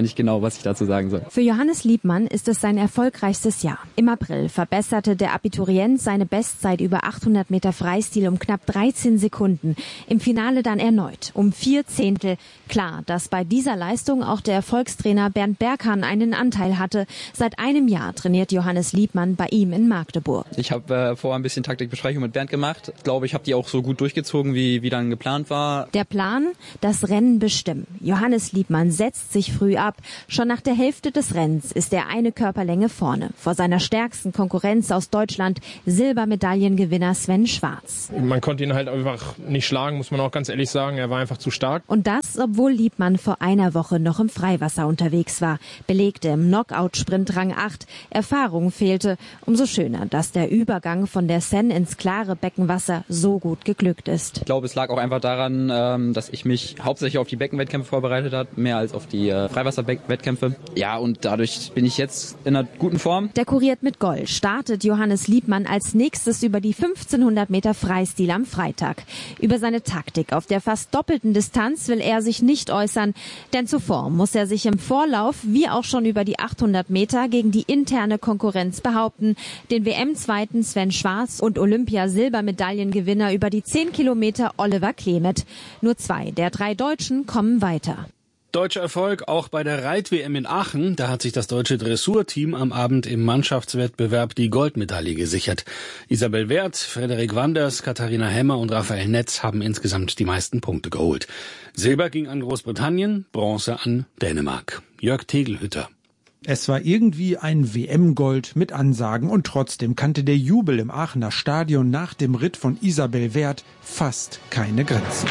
nicht genau, was ich dazu sagen soll. Für Johannes Liebmann ist es sein erfolgreichstes Jahr. Im April verbesserte der Abiturient seine Bestzeit über achthundert Meter Freistil um knapp dreizehn Sekunden. Im Finale dann erneut um vier Zehntel. Klar, dass bei dieser Leistung auch der Erfolgstrainer Bernd Berghahn einen Anteil hatte. Seit einem Jahr trainiert Johannes Liebmann bei ihm in Magdeburg. Ich habe äh, vorher ein bisschen Taktikbesprechung mit Bernd gemacht. Ich glaube, ich habe die auch so gut durchgezogen, wie, wie dann geplant war. Der Plan? Das Rennen bestimmen. Johannes Liebmann setzt sich früh ab. Schon nach der Hälfte des Rennens ist er eine Körperlänge vorne. Vor seiner stärksten Konkurrenz aus Deutschland, Silbermedaillengewinner Sven Schwarz. Man konnte ihn halt einfach nicht schlagen, muss man auch ganz ehrlich sagen. Er war einfach zu stark. Und das, obwohl Liebmann vor einer Woche noch im Freiwasser unterwegs war. Belegte im Knockout-Sprint Rang acht. Erfahrung fehlte. Umso schöner, dass der Übergang von der Seine ins klare Beckenwasser so gut geglückt ist. Ich glaube, es lag auch einfach daran, dass ich mich hauptsächlich auf die Beckenwettkämpfe vorbereitet habe, mehr als auf die Freiwasserwettkämpfe. Ja, und dadurch bin ich jetzt in einer guten Form. Dekoriert mit Gold startet Johannes Liebmann als nächstes über die fünfzehnhundert Meter Freistil am Freitag. Über seine Taktik auf der fast doppelten Distanz will er sich nicht äußern, denn zuvor muss er sich im Vorlauf wie auch schon über die achthundert Meter gegen die interne Konkurrenz behaupten. Den W M-Zweiten Sven Schwarz und Olympia-Silbermedaillengewinner über die zehn Kilometer Oliver Klemet. Nur zwei der drei Deutschen kommen weiter. Deutscher Erfolg auch bei der Reit-W M in Aachen. Da hat sich das deutsche Dressurteam am Abend im Mannschaftswettbewerb die Goldmedaille gesichert. Isabel Werth, Frederik Wanders, Katharina Hemmer und Raphael Netz haben insgesamt die meisten Punkte geholt. Silber ging an Großbritannien, Bronze an Dänemark. Jörg Tegelhütter. Es war irgendwie ein W M-Gold mit Ansagen und trotzdem kannte der Jubel im Aachener Stadion nach dem Ritt von Isabel Werth fast keine Grenzen.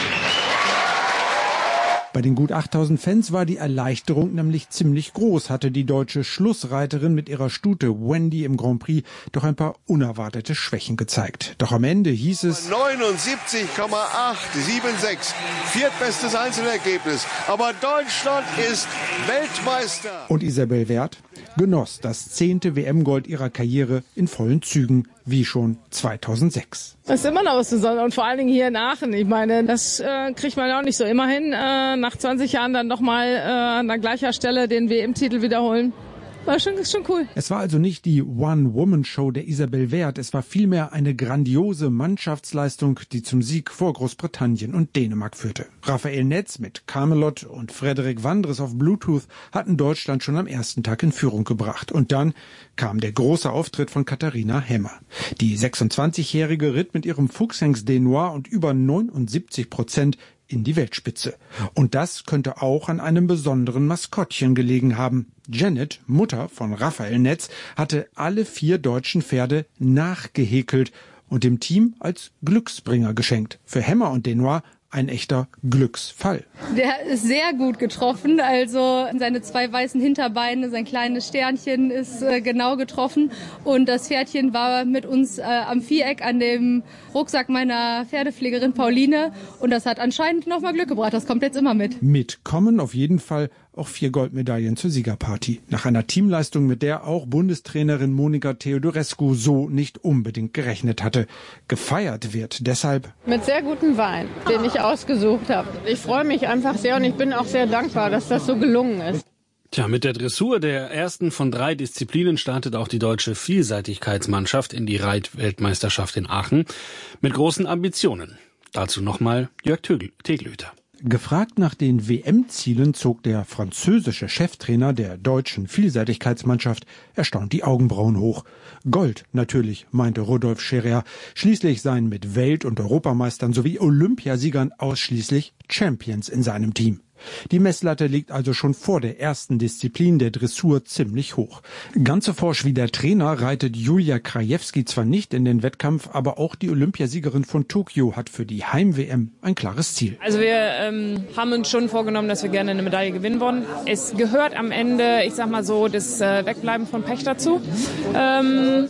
Bei den gut achttausend Fans war die Erleichterung nämlich ziemlich groß, hatte die deutsche Schlussreiterin mit ihrer Stute Wendy im Grand Prix doch ein paar unerwartete Schwächen gezeigt. Doch am Ende hieß es neunundsiebzig Komma achthundertsechsundsiebzig, viertbestes Einzelergebnis. Aber Deutschland ist Weltmeister. Und Isabel Werth genoss das zehnte W M-Gold ihrer Karriere in vollen Zügen, wie schon zweitausendsechs. Das ist immer noch was Besonderes und vor allen Dingen hier in Aachen. Ich meine, das äh, kriegt man auch nicht so immer hin, äh, nach zwanzig Jahren dann nochmal äh, an der gleichen Stelle den W M-Titel wiederholen. War schon, ist schon cool. Es war also nicht die One-Woman-Show der Isabel Werth, es war vielmehr eine grandiose Mannschaftsleistung, die zum Sieg vor Großbritannien und Dänemark führte. Raphael Netz mit Camelot und Frederik Wandres auf Bluetooth hatten Deutschland schon am ersten Tag in Führung gebracht. Und dann kam der große Auftritt von Katharina Hemmer. Die sechsundzwanzigjährige ritt mit ihrem Fuchshengst Denois und über neunundsiebzig Prozent in die Weltspitze. Und das könnte auch an einem besonderen Maskottchen gelegen haben. Janet, Mutter von Raphael Netz, hatte alle vier deutschen Pferde nachgehäkelt und dem Team als Glücksbringer geschenkt. Für Hemmer und Denois ein echter Glücksfall. Der ist sehr gut getroffen, also seine zwei weißen Hinterbeine, sein kleines Sternchen ist äh, genau getroffen und das Pferdchen war mit uns äh, am Viereck an dem Rucksack meiner Pferdepflegerin Pauline und das hat anscheinend nochmal Glück gebracht, das kommt jetzt immer mit. Mitkommen auf jeden Fall auch vier Goldmedaillen zur Siegerparty. Nach einer Teamleistung, mit der auch Bundestrainerin Monika Theodorescu so nicht unbedingt gerechnet hatte. Gefeiert wird deshalb mit sehr gutem Wein, den ich ausgesucht habe. Ich freue mich einfach sehr und ich bin auch sehr dankbar, dass das so gelungen ist. Tja, mit der Dressur der ersten von drei Disziplinen startet auch die deutsche Vielseitigkeitsmannschaft in die Reitweltmeisterschaft in Aachen mit großen Ambitionen. Dazu nochmal Jörg Tegelhüter. Gefragt nach den W M-Zielen zog der französische Cheftrainer der deutschen Vielseitigkeitsmannschaft erstaunt die Augenbrauen hoch. Gold natürlich, meinte Rodolphe Scherer. Schließlich seien mit Welt- und Europameistern sowie Olympiasiegern ausschließlich Champions in seinem Team. Die Messlatte liegt also schon vor der ersten Disziplin der Dressur ziemlich hoch. Ganz so forsch wie der Trainer reitet Julia Krajewski zwar nicht in den Wettkampf, aber auch die Olympiasiegerin von Tokio hat für die Heim-W M ein klares Ziel. Also wir ähm, haben uns schon vorgenommen, dass wir gerne eine Medaille gewinnen wollen. Es gehört am Ende, ich sag mal so, das äh, Wegbleiben von Pech dazu. Ähm,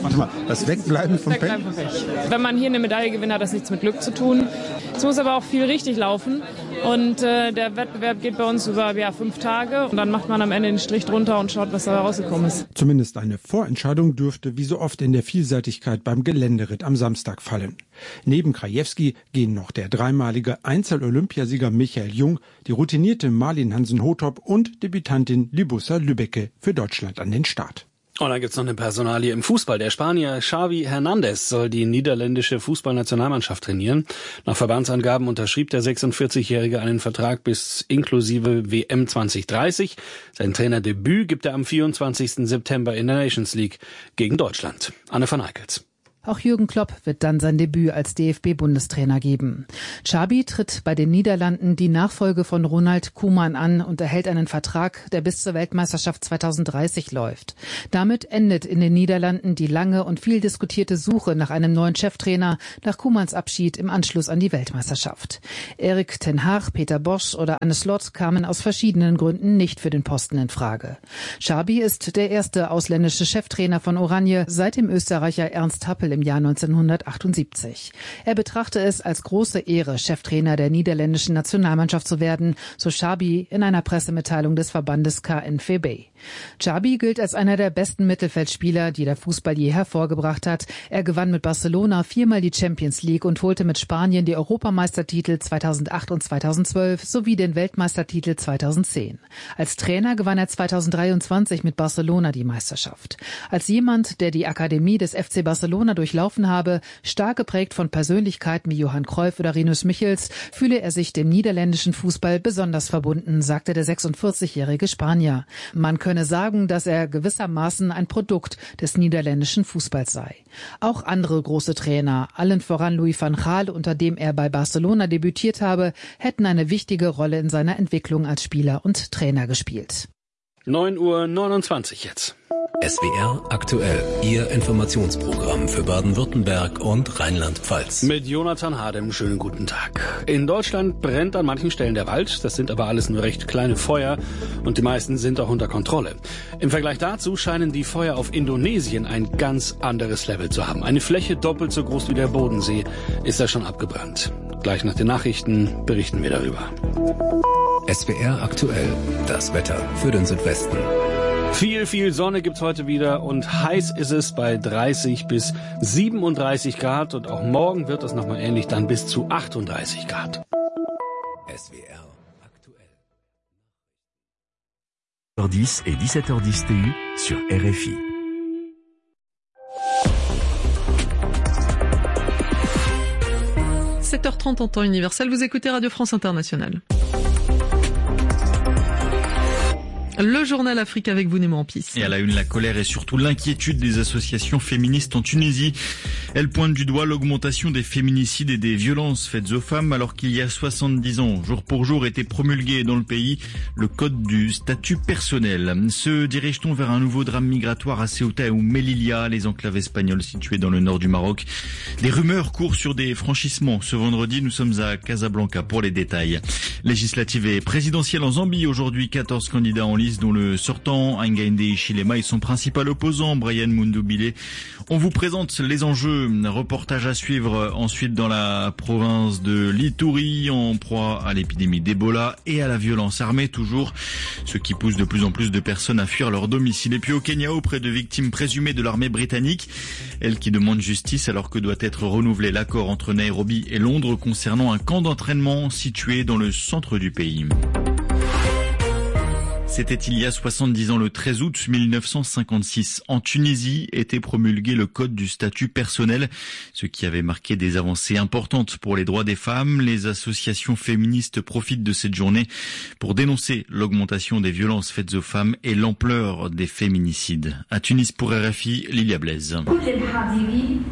Warte mal, das Wegbleiben vom Pech? Wegbleiben vom Pech. Wenn man hier eine Medaille gewinnt, hat das nichts mit Glück zu tun. Es muss aber auch viel richtig laufen. Und äh, der Wettbewerb geht bei uns über ja, fünf Tage. Und dann macht man am Ende den Strich drunter und schaut, was da rausgekommen ist. Zumindest eine Vorentscheidung dürfte wie so oft in der Vielseitigkeit beim Geländeritt am Samstag fallen. Neben Krajewski gehen noch der dreimalige Einzel-Olympiasieger Michael Jung, die routinierte Malin Hansen-Hothop und Debütantin Libussa Lübbecke für Deutschland an den Start. Und dann gibt's noch eine Personalie im Fußball. Der Spanier Xavi Hernandez soll die niederländische Fußballnationalmannschaft trainieren. Nach Verbandsangaben unterschrieb der sechsundvierzigjährige einen Vertrag bis inklusive W M zwanzig dreißig. Sein Trainerdebüt gibt er am vierundzwanzigsten September in der Nations League gegen Deutschland. Anne van Eickels. Auch Jürgen Klopp wird dann sein Debüt als D F B-Bundestrainer geben. Xabi tritt bei den Niederlanden die Nachfolge von Ronald Koeman an und erhält einen Vertrag, der bis zur Weltmeisterschaft zweitausenddreißig läuft. Damit endet in den Niederlanden die lange und viel diskutierte Suche nach einem neuen Cheftrainer nach Koemans Abschied im Anschluss an die Weltmeisterschaft. Erik ten Hag, Peter Bosz oder Arne Slot kamen aus verschiedenen Gründen nicht für den Posten in Frage. Xabi ist der erste ausländische Cheftrainer von Oranje seit dem Österreicher Ernst Happel im Jahr neunzehnhundertachtundsiebzig. Er betrachte es als große Ehre, Cheftrainer der niederländischen Nationalmannschaft zu werden, so Xabi in einer Pressemitteilung des Verbandes K N V B. Xabi gilt als einer der besten Mittelfeldspieler, die der Fußball je hervorgebracht hat. Er gewann mit Barcelona viermal die Champions League und holte mit Spanien die Europameistertitel zweitausendacht und zweitausendzwölf sowie den Weltmeistertitel zweitausendzehn. Als Trainer gewann er zweitausenddreiundzwanzig mit Barcelona die Meisterschaft. Als jemand, der die Akademie des F C Barcelona durchlaufen habe, stark geprägt von Persönlichkeiten wie Johann Cruyff oder Rinus Michels, fühle er sich dem niederländischen Fußball besonders verbunden, sagte der sechsundvierzigjährige Spanier. Man könne sagen, dass er gewissermaßen ein Produkt des niederländischen Fußballs sei. Auch andere große Trainer, allen voran Louis van Gaal, unter dem er bei Barcelona debütiert habe, hätten eine wichtige Rolle in seiner Entwicklung als Spieler und Trainer gespielt. neun Uhr neunundzwanzig jetzt. S W R aktuell, Ihr Informationsprogramm für Baden-Württemberg und Rheinland-Pfalz. Mit Jonathan Hadem, schönen guten Tag. In Deutschland brennt an manchen Stellen der Wald, das sind aber alles nur recht kleine Feuer und die meisten sind auch unter Kontrolle. Im Vergleich dazu scheinen die Feuer auf Indonesien ein ganz anderes Level zu haben. Eine Fläche doppelt so groß wie der Bodensee ist da schon abgebrannt. Gleich nach den Nachrichten berichten wir darüber. S W R aktuell, das Wetter für den Südwesten. Viel, viel Sonne gibt's heute wieder und heiß ist es bei dreißig bis siebenunddreißig Grad und auch morgen wird es nochmal ähnlich, dann bis zu achtunddreißig Grad. S W R aktuell. dix et dix-sept heures dix T U sur R F I. sept heures trente en temps universel, vous écoutez Radio France Internationale. Le journal Afrique avec vous, Némo Ampis. Et à la une, la colère et surtout l'inquiétude des associations féministes en Tunisie. Elles pointent du doigt l'augmentation des féminicides et des violences faites aux femmes alors qu'il y a soixante-dix ans, jour pour jour, était promulgué dans le pays le code du statut personnel. Se dirige-t-on vers un nouveau drame migratoire à Ceuta ou Melilla, les enclaves espagnoles situées dans le nord du Maroc? Des rumeurs courent sur des franchissements. Ce vendredi, nous sommes à Casablanca pour les détails. Législative et présidentielle en Zambie. Aujourd'hui, quatorze candidats en lice, dont le sortant Hakainde Hichilema et son principal opposant Brian Mundubile. On vous présente les enjeux. Reportage à suivre ensuite dans la province de l'Ituri, en proie à l'épidémie d'Ebola et à la violence armée toujours, ce qui pousse de plus en plus de personnes à fuir leur domicile. Et puis au Kenya, auprès de victimes présumées de l'armée britannique, elle qui demande justice alors que doit être renouvelé l'accord entre Nairobi et Londres concernant un camp d'entraînement situé dans le centre du pays. C'était il y a soixante-dix ans, le treize août mille neuf cent cinquante-six. En Tunisie était promulgué le code du statut personnel, ce qui avait marqué des avancées importantes pour les droits des femmes. Les associations féministes profitent de cette journée pour dénoncer l'augmentation des violences faites aux femmes et l'ampleur des féminicides. À Tunis pour R F I, Lilia Blaise.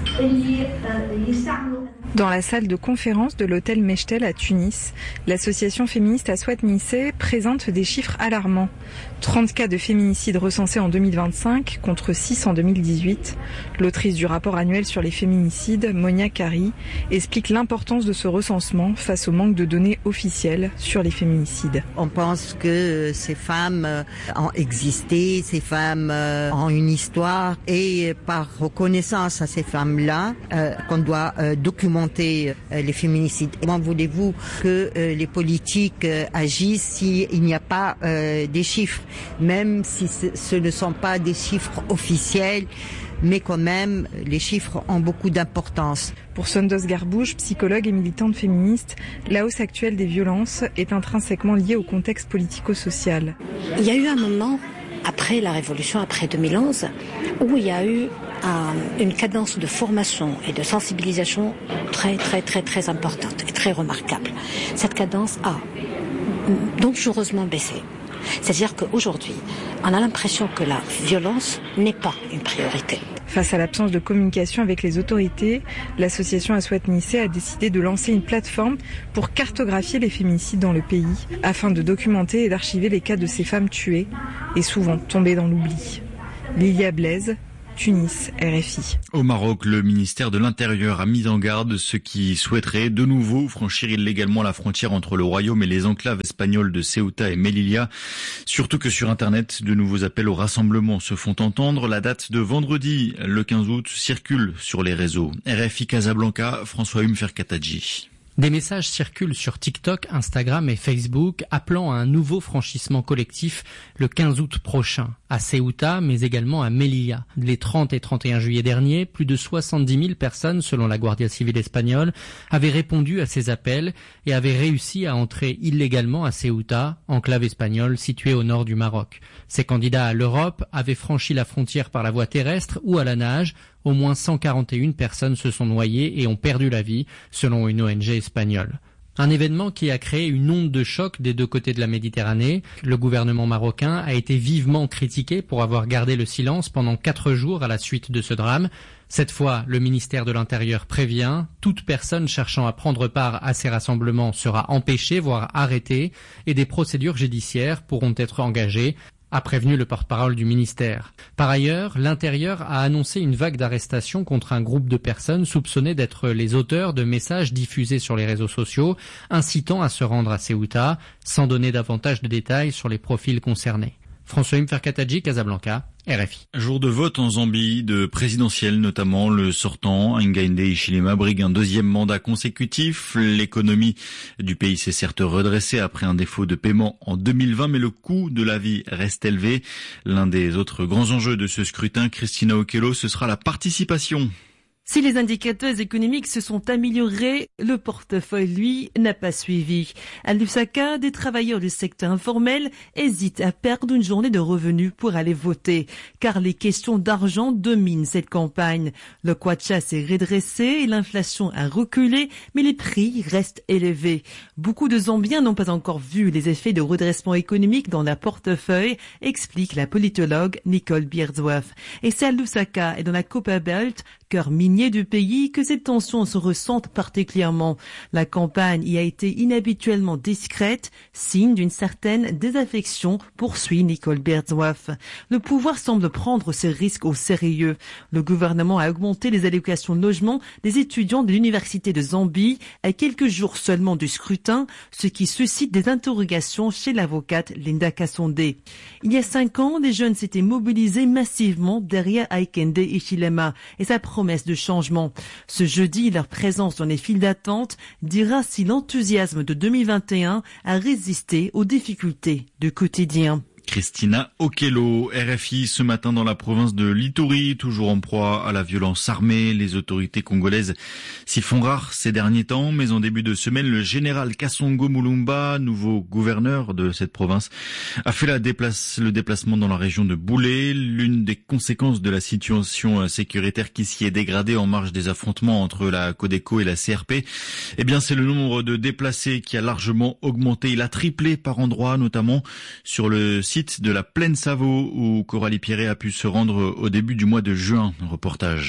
Dans la salle de conférence de l'hôtel Mechtel à Tunis, l'association féministe Aswat Nissé présente des chiffres alarmants. trente cas de féminicide recensés en deux mille vingt-cinq contre six en deux mille dix-huit. L'autrice du rapport annuel sur les féminicides, Monia Kari, explique l'importance de ce recensement face au manque de données officielles sur les féminicides. On pense que ces femmes ont existé, ces femmes ont une histoire et par reconnaissance à ces femmes-là, euh, qu'on doit euh, documenter les féminicides. Comment voulez-vous que euh, les politiques euh, agissent s'il n'y a pas euh, des chiffres, même si ce, ce ne sont pas des chiffres officiels, mais quand même, les chiffres ont beaucoup d'importance. Pour Sondos Garbouche, psychologue et militante féministe, la hausse actuelle des violences est intrinsèquement liée au contexte politico-social. Il y a eu un moment, après la Révolution, après deux mille onze, où il y a eu un, une cadence de formation et de sensibilisation très, très, très, très importante et très remarquable. Cette cadence a dangereusement baissé. C'est-à-dire qu'aujourd'hui, on a l'impression que la violence n'est pas une priorité. Face à l'absence de communication avec les autorités, l'association Aswat Nissé a décidé de lancer une plateforme pour cartographier les féminicides dans le pays, afin de documenter et d'archiver les cas de ces femmes tuées et souvent tombées dans l'oubli. Lilia Blaise, Tunis, R F I. Au Maroc, le ministère de l'Intérieur a mis en garde ceux qui souhaiteraient de nouveau franchir illégalement la frontière entre le royaume et les enclaves espagnoles de Ceuta et Melilla. Surtout que sur Internet, de nouveaux appels au rassemblement se font entendre. La date de vendredi, le quinze août, circule sur les réseaux. R F I Casablanca, François-Hume Ferkataji. Des messages circulent sur TikTok, Instagram et Facebook appelant à un nouveau franchissement collectif le quinze août prochain, à Ceuta mais également à Melilla. Les trente et trente et un juillet dernier, plus de soixante-dix mille personnes, selon la Guardia Civile espagnole, avaient répondu à ces appels et avaient réussi à entrer illégalement à Ceuta, enclave espagnole située au nord du Maroc. Ces candidats à l'Europe avaient franchi la frontière par la voie terrestre ou à la nage. Au moins cent quarante et une personnes se sont noyées et ont perdu la vie, selon une O N G espagnole. Un événement qui a créé une onde de choc des deux côtés de la Méditerranée. Le gouvernement marocain a été vivement critiqué pour avoir gardé le silence pendant quatre jours à la suite de ce drame. Cette fois, le ministère de l'Intérieur prévient, toute personne cherchant à prendre part à ces rassemblements sera empêchée, voire arrêtée, et des procédures judiciaires pourront être engagées, a prévenu le porte-parole du ministère. Par ailleurs, l'Intérieur a annoncé une vague d'arrestations contre un groupe de personnes soupçonnées d'être les auteurs de messages diffusés sur les réseaux sociaux, incitant à se rendre à Ceuta, sans donner davantage de détails sur les profils concernés. François-Hume Ferkataji, Casablanca, R F I. Jour de vote en Zambie, de présidentielle notamment, le sortant Hakainde Hichilema brigue un deuxième mandat consécutif. L'économie du pays s'est certes redressée après un défaut de paiement en deux mille vingt, mais le coût de la vie reste élevé. L'un des autres grands enjeux de ce scrutin, Christina Okello, ce sera la participation. Si les indicateurs économiques se sont améliorés, le portefeuille, lui, n'a pas suivi. À Lusaka, des travailleurs du secteur informel hésitent à perdre une journée de revenus pour aller voter, car les questions d'argent dominent cette campagne. Le kwacha s'est redressé et l'inflation a reculé, mais les prix restent élevés. Beaucoup de Zambiens n'ont pas encore vu les effets de redressement économique dans leur portefeuille, explique la politologue Nicole Bierzoeff. Et c'est à Lusaka et dans la Copperbelt, cœur minier du pays, que ces tensions se ressentent particulièrement. La campagne y a été inhabituellement discrète, signe d'une certaine désaffection, poursuit Nicole Bierzoeff. Le pouvoir semble prendre ces risques au sérieux. Le gouvernement a augmenté les allocations de logement des étudiants de l'université de Zambie à quelques jours seulement du scrutin, ce qui suscite des interrogations chez l'avocate Linda Kassondé. Il y a cinq ans, les jeunes s'étaient mobilisés massivement derrière Hakainde Hichilema et sa promesse de changement. Ce jeudi, leur présence dans les files d'attente dira si l'enthousiasme de deux mille vingt et un a résisté aux difficultés du quotidien. Christina Okello, R F I, ce matin dans la province de l'Ituri, toujours en proie à la violence armée. Les autorités congolaises s'y font rares ces derniers temps, mais en début de semaine, le général Kassongo Mulumba, nouveau gouverneur de cette province, a fait la déplace, le déplacement dans la région de Boulé. L'une des conséquences de la situation sécuritaire qui s'y est dégradée en marge des affrontements entre la Codeco et la C R P, eh bien, c'est le nombre de déplacés qui a largement augmenté. Il a triplé par endroits, notamment sur le site de la Plaine Savo où Coralie Pierret a pu se rendre au début du mois de juin. Reportage.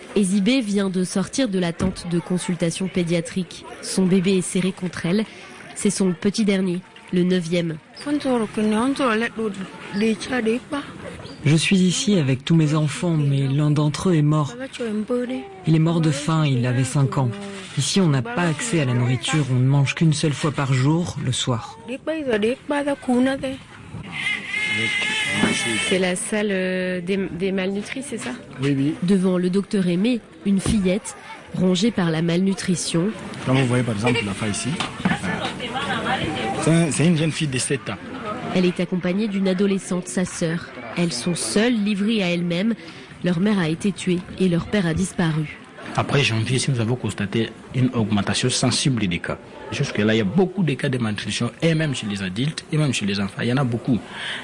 Ezibé vient de sortir de la tente de consultation pédiatrique. Son bébé est serré contre elle. C'est son petit dernier, le neuvième. Je suis ici avec tous mes enfants, mais l'un d'entre eux est mort. Il est mort de faim, il avait cinq ans. Ici, on n'a pas accès à la nourriture, on ne mange qu'une seule fois par jour, le soir. C'est la salle des, des malnutris, c'est ça? Oui, oui. Devant le docteur Aimé, une fillette rongée par la malnutrition. Là, vous voyez par exemple la femme ici. C'est une jeune fille de sept ans. Elle est accompagnée d'une adolescente, sa sœur. Elles sont seules, livrées à elles-mêmes. Leur mère a été tuée et leur père a disparu. Après janvier, si nous avons constaté une augmentation sensible des cas. Jusque-là, il y a beaucoup de cas de malnutrition, et même chez les adultes, et même chez les enfants. Il y en a beaucoup.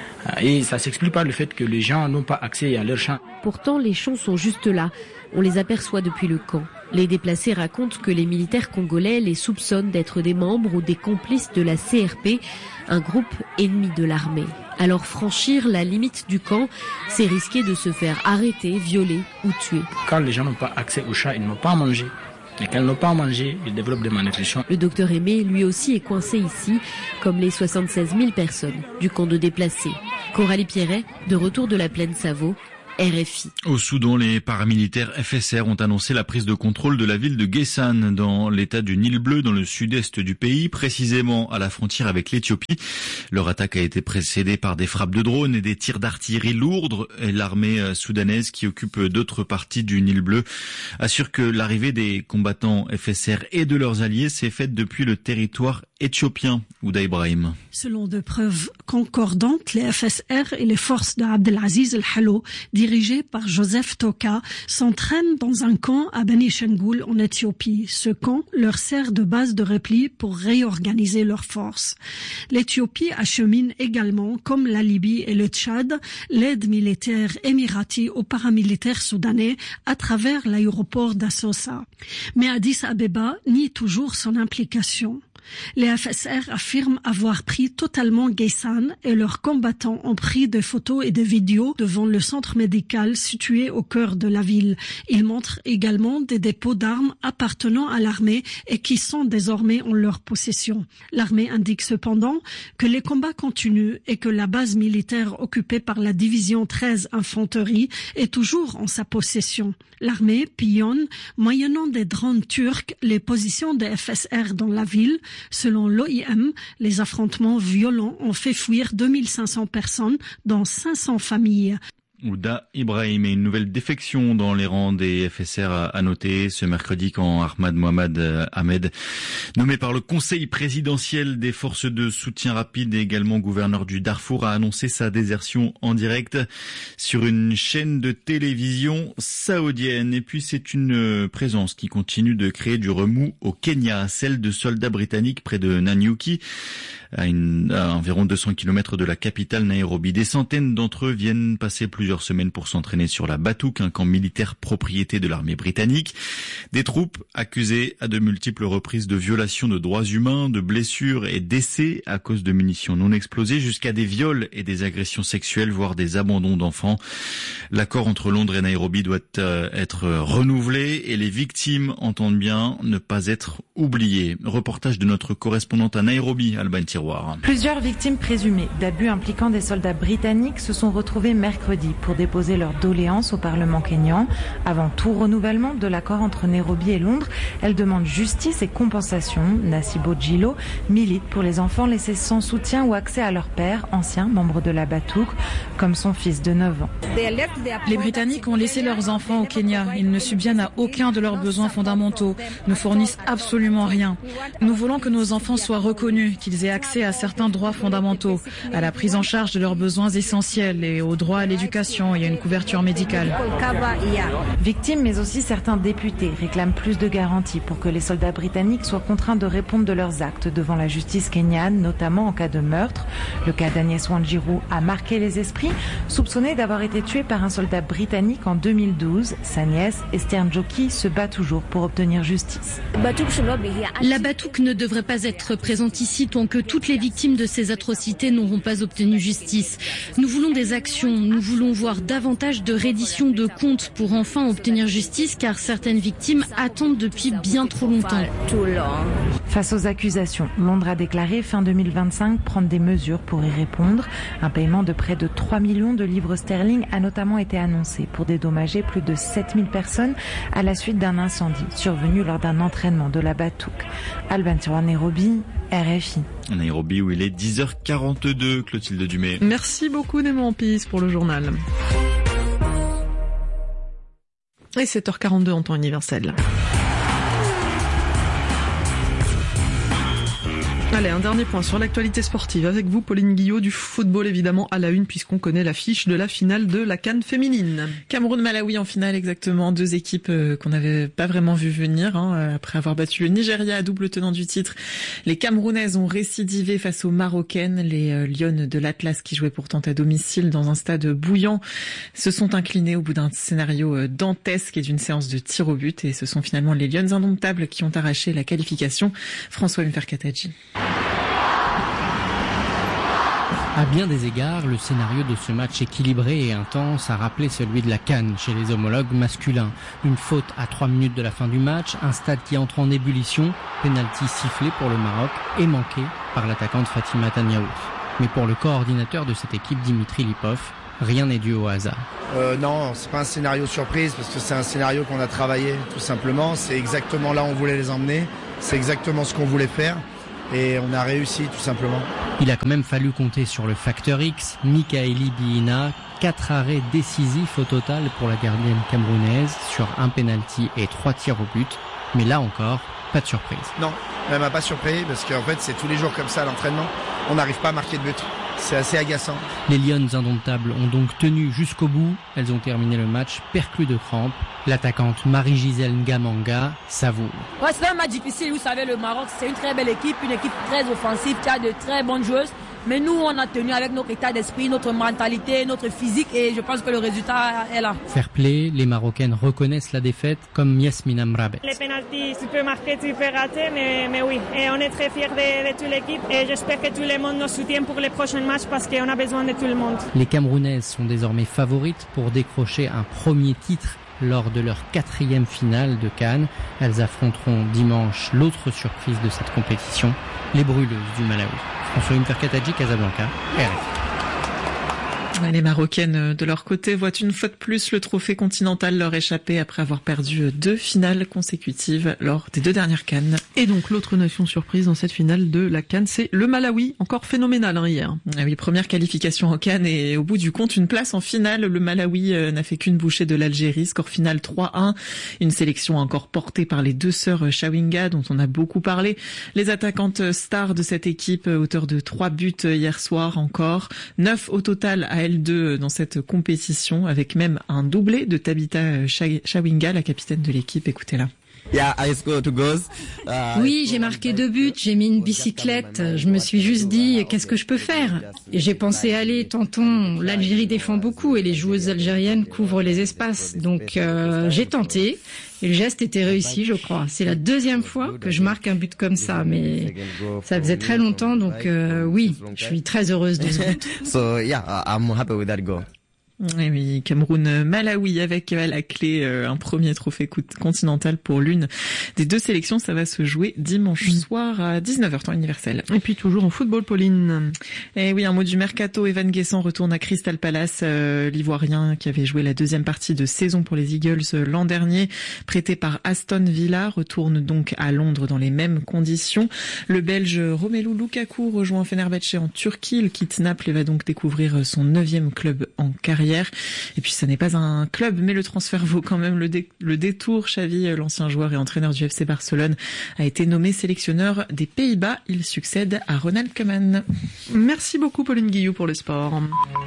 Et ça ne s'explique pas le fait que les gens n'ont pas accès à leurs champs. Pourtant, les champs sont juste là. On les aperçoit depuis le camp. Les déplacés racontent que les militaires congolais les soupçonnent d'être des membres ou des complices de la C R P, un groupe ennemi de l'armée. Alors franchir la limite du camp, c'est risquer de se faire arrêter, violer ou tuer. Quand les gens n'ont pas accès aux champs, ils n'ont pas à manger. Et quand ils n'ont pas à manger, ils développent des malnutritions. Le docteur Aimé, lui aussi, est coincé ici, comme les soixante-seize mille personnes du camp de déplacés. Coralie Pierret, de retour de la plaine Savo, R F I. Au Soudan, les paramilitaires F S R ont annoncé la prise de contrôle de la ville de Guessan, dans l'état du Nil Bleu, dans le sud-est du pays, précisément à la frontière avec l'Éthiopie. Leur attaque a été précédée par des frappes de drones et des tirs d'artillerie lourde. Et l'armée soudanaise, qui occupe d'autres parties du Nil Bleu, assure que l'arrivée des combattants F S R et de leurs alliés s'est faite depuis le territoire éthiopien. Ouda Ibrahim. Selon des preuves concordantes, les F S R et les forces d'Abdelaziz El-Hallo, dirigées par Joseph Toka, s'entraînent dans un camp à Beni Shangul en Éthiopie. Ce camp leur sert de base de repli pour réorganiser leurs forces. L'Éthiopie achemine également, comme la Libye et le Tchad, l'aide militaire émirati aux paramilitaires soudanais à travers l'aéroport d'Assosa. Mais Addis Abeba nie toujours son implication. Les F S R affirment avoir pris totalement Guessan et leurs combattants ont pris des photos et des vidéos devant le centre médical situé au cœur de la ville. Ils montrent également des dépôts d'armes appartenant à l'armée et qui sont désormais en leur possession. L'armée indique cependant que les combats continuent et que la base militaire occupée par la division treize Infanterie est toujours en sa possession. L'armée pillonne, moyennant des drones turcs, les positions des F S R dans la ville. Selon l'O I M, les affrontements violents ont fait fuir deux mille cinq cents personnes, dont cinq cents familles. Ouda Ibrahim, et une nouvelle défection dans les rangs des F S R à noter ce mercredi quand Ahmad Mohamed Ahmed, nommé par le Conseil présidentiel des forces de soutien rapide et également gouverneur du Darfour, a annoncé sa désertion en direct sur une chaîne de télévision saoudienne. Et puis c'est une présence qui continue de créer du remous au Kenya, celle de soldats britanniques près de Nanyuki, à, une, à environ deux cents kilomètres de la capitale Nairobi. Des centaines d'entre eux viennent passer plusieurs semaines pour s'entraîner sur la Batouk, un camp militaire propriété de l'armée britannique. Des troupes accusées à de multiples reprises de violations de droits humains, de blessures et d'essais à cause de munitions non explosées, jusqu'à des viols et des agressions sexuelles, voire des abandons d'enfants. L'accord entre Londres et Nairobi doit être renouvelé et les victimes entendent bien ne pas être oubliées. Reportage de notre correspondante à Nairobi, Alban Tiroir. Plusieurs victimes présumées d'abus impliquant des soldats britanniques se sont retrouvées mercredi pour déposer leur doléance au Parlement kényan. Avant tout renouvellement de l'accord entre Nairobi et Londres, elles demandent justice et compensation. Nasibo Djilo milite pour les enfants laissés sans soutien ou accès à leur père, ancien membre de la Batouk, comme son fils de neuf ans. Les Britanniques ont laissé leurs enfants au Kenya. Ils ne subviennent à aucun de leurs besoins fondamentaux, ne fournissent absolument rien. Nous voulons que nos enfants soient reconnus, qu'ils aient accès à certains droits fondamentaux, à la prise en charge de leurs besoins essentiels et au droit à l'éducation et à une couverture médicale. Victimes, mais aussi certains députés réclament plus de garanties pour que les soldats britanniques soient contraints de répondre de leurs actes devant la justice kenyane, notamment en cas de meurtre. Le cas d'Agnès Wanjiru a marqué les esprits, soupçonnée d'avoir été tuée par un soldat britannique en deux mille douze. Sa nièce, Esther Njoki, se bat toujours pour obtenir justice. La Batouk ne devrait pas être présente ici tant que toutes les victimes de ces atrocités n'auront pas obtenu justice. Nous voulons des actions, nous voulons voir davantage de reddition de comptes pour enfin obtenir justice, car certaines victimes attendent depuis bien trop longtemps. Face aux accusations, Londres a déclaré fin deux mille vingt-cinq prendre des mesures pour y répondre. Un paiement de près de trois millions de livres sterling a notamment été annoncé pour dédommager plus de sept mille personnes à la suite d'un incendie survenu lors d'un entraînement de la Batouk. Alban Tiroir, Nairobi, R F I. Nairobi où il est dix heures quarante-deux, Clotilde Dumay. Merci beaucoup Nemo Ampis pour le journal. Et sept heures quarante-deux en temps universel. Allez, un dernier point sur l'actualité sportive avec vous, Pauline Guillot, du football évidemment à la une puisqu'on connaît l'affiche de la finale de la CAN féminine. Cameroun-Malawi en finale exactement, deux équipes euh, qu'on n'avait pas vraiment vu venir hein, après avoir battu le Nigeria, double tenant du titre. Les Camerounaises ont récidivé face aux Marocaines, les euh, Lionnes de l'Atlas qui jouaient pourtant à domicile dans un stade bouillant se sont inclinées au bout d'un scénario euh, dantesque et d'une séance de tir au but et ce sont finalement les Lionnes indomptables qui ont arraché la qualification. François Mferkataji. À bien des égards, le scénario de ce match équilibré et intense a rappelé celui de la CAN chez les homologues masculins. Une faute à trois minutes de la fin du match, un stade qui entre en ébullition, pénalty sifflé pour le Maroc et manqué par l'attaquante Fatima Tanyaout. Mais pour le coordinateur de cette équipe, Dimitri Lipov, rien n'est dû au hasard. Euh, non, c'est pas un scénario surprise parce que c'est un scénario qu'on a travaillé tout simplement. C'est exactement là où on voulait les emmener, c'est exactement ce qu'on voulait faire. Et on a réussi tout simplement. Il a quand même fallu compter sur le facteur X, Mikaeli Biina, quatre arrêts décisifs au total pour la gardienne camerounaise sur un penalty et trois tirs au but. Mais là encore, pas de surprise. Non, elle m'a pas surpris parce qu'en fait c'est tous les jours comme ça à l'entraînement. On n'arrive pas à marquer de but. C'est assez agaçant. Les Lionnes indomptables ont donc tenu jusqu'au bout. Elles ont terminé le match perclues de crampes. L'attaquante Marie-Gisèle Ngamanga savoure. Ouais, c'est un match difficile. Vous savez, le Maroc, c'est une très belle équipe, une équipe très offensive qui a de très bonnes joueuses. Mais nous, on a tenu avec notre état d'esprit, notre mentalité, notre physique et je pense que le résultat est là. Fair play, les Marocaines reconnaissent la défaite comme Yasmina Mrabe. Les pénaltys, tu peux marquer, tu peux rater, mais, mais oui. Et on est très fiers de, de toute l'équipe et j'espère que tout le monde nous soutient pour les prochains matchs parce qu'on a besoin de tout le monde. Les Camerounaises sont désormais favorites pour décrocher un premier titre lors de leur quatrième finale de CAN. Elles affronteront dimanche l'autre surprise de cette compétition, les brûleuses du Malawi. François Mferkataji, Casablanca, R F I. Les Marocaines, de leur côté, voient une fois de plus le trophée continental leur échapper après avoir perdu deux finales consécutives lors des deux dernières CAN. Et donc, l'autre nation surprise dans cette finale de la CAN, c'est le Malawi, encore phénoménal hein, hier. Ah oui, première qualification en CAN et au bout du compte, une place en finale. Le Malawi euh, n'a fait qu'une bouchée de l'Algérie, score final trois un. Une sélection encore portée par les deux sœurs Chawinga, dont on a beaucoup parlé. Les attaquantes stars de cette équipe, auteurs de trois buts hier soir encore. Neuf au total à elles deux dans cette compétition, avec même un doublé de Tabitha Chawinga, la capitaine de l'équipe. Écoutez-la. Oui, j'ai marqué deux buts, j'ai mis une bicyclette, je me suis juste dit qu'est-ce que je peux faire ? Et j'ai pensé allez, tentons, l'Algérie défend beaucoup et les joueuses algériennes couvrent les espaces, donc euh, j'ai tenté et le geste était réussi je crois. C'est la deuxième fois que je marque un but comme ça, mais ça faisait très longtemps donc euh, oui, je suis très heureuse de ce but. So yeah, I'm happy with that goal. Et oui, Cameroun-Malawi avec à la clé euh, un premier trophée continental pour l'une des deux sélections. Ça va se jouer dimanche mmh. soir à dix-neuf heures temps universel. Et puis toujours en football, Pauline. Et oui, un mot du mercato. Evan Guessant retourne à Crystal Palace, euh, l'Ivoirien qui avait joué la deuxième partie de saison pour les Eagles euh, l'an dernier, prêté par Aston Villa, retourne donc à Londres dans les mêmes conditions. Le Belge Romelu Lukaku rejoint Fenerbahçe en Turquie. Le quitte Naples et va donc découvrir son neuvième club en carrière. Et puis ça n'est pas un club, mais le transfert vaut quand même le, dé- le détour. Xavi, l'ancien joueur et entraîneur du F C Barcelone, a été nommé sélectionneur des Pays-Bas. Il succède à Ronald Koeman. Merci beaucoup Pauline Guillou pour le sport.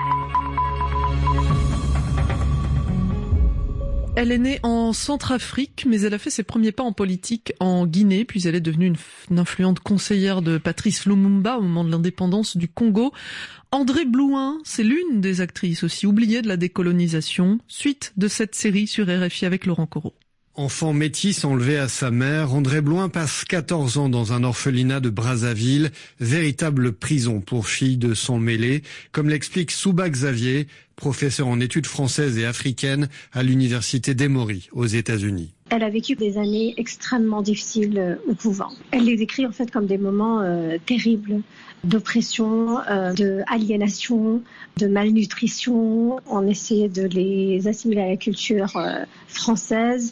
Elle est née en Centrafrique, mais elle a fait ses premiers pas en politique en Guinée, puis elle est devenue une, une influente conseillère de Patrice Lumumba au moment de l'indépendance du Congo. André Blouin, c'est l'une des actrices aussi oubliées de la décolonisation, suite de cette série sur R F I avec Laurent Corot. Enfant métis enlevé à sa mère, André Bloin passe quatorze ans dans un orphelinat de Brazzaville, véritable prison pour filles de sang mêlé, comme l'explique Souba Xavier, professeur en études françaises et africaines à l'université d'Emory aux États-Unis. Elle a vécu des années extrêmement difficiles au couvent. Elle les décrit en fait comme des moments euh, terribles d'oppression, euh, d'aliénation, de malnutrition. On essayait de les assimiler à la culture euh, française